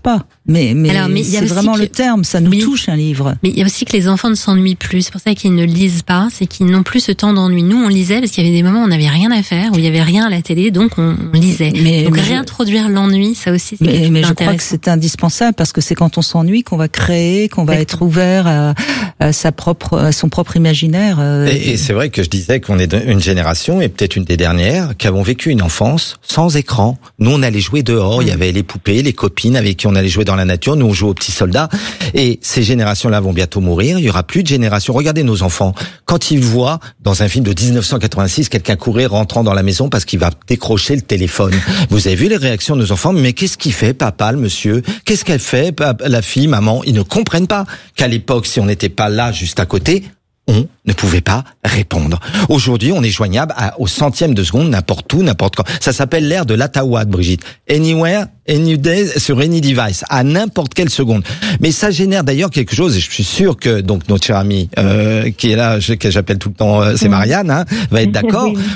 Mais, mais, Alors, mais il y a c'est aussi vraiment que- le terme, ça nous Oui. touche un livre. Mais il y a aussi que les enfants ne s'ennuient plus. C'est pour ça qu'ils ne lisent pas. C'est qu'ils n'ont plus ce temps d'ennui. Nous, on lisait parce qu'il y avait des moments où on n'avait rien à faire, où il y avait rien à la télé, donc on, on lisait. Mais- donc mais je- réintroduire l'ennui, ça aussi, c'est quelque Mais, chose mais je crois que d'intéressant. c'est indispensable parce que c'est quand on s'ennuie qu'on va créer, qu'on va être ouvert à, à sa propre, à son propre imaginaire. euh, Et, et c'est vrai que je disais qu'on est une génération, et peut-être une des dernières, qui avons vécu une enfance sans écran. Nous, on allait jouer dehors, il y avait les poupées, les copines avec qui on allait jouer dans la nature, nous on jouait aux petits soldats. Et ces générations-là vont bientôt mourir, il y aura plus de génération. Regardez nos enfants, quand ils voient dans un film de dix-neuf cent quatre-vingt-six quelqu'un courir rentrant dans la maison parce qu'il va décrocher le téléphone. Vous avez vu les réactions de nos enfants? Mais qu'est-ce qu'il fait, papa, le monsieur? Qu'est-ce qu'elle fait, papa, la fille, maman? Ils ne comprennent pas qu'à l'époque, si on n'était pas là, juste à côté, on ne pouvait pas répondre. Aujourd'hui, on est joignable à, au centième de seconde, n'importe où, n'importe quand. Ça s'appelle l'ère de l'Atawad, Brigitte. Anywhere, any day, sur any device, à n'importe quelle seconde. Mais ça génère d'ailleurs quelque chose, et je suis sûr que donc notre chère amie euh, qui est là, je- que j'appelle tout le temps, euh, c'est Marianne, hein, va être d'accord.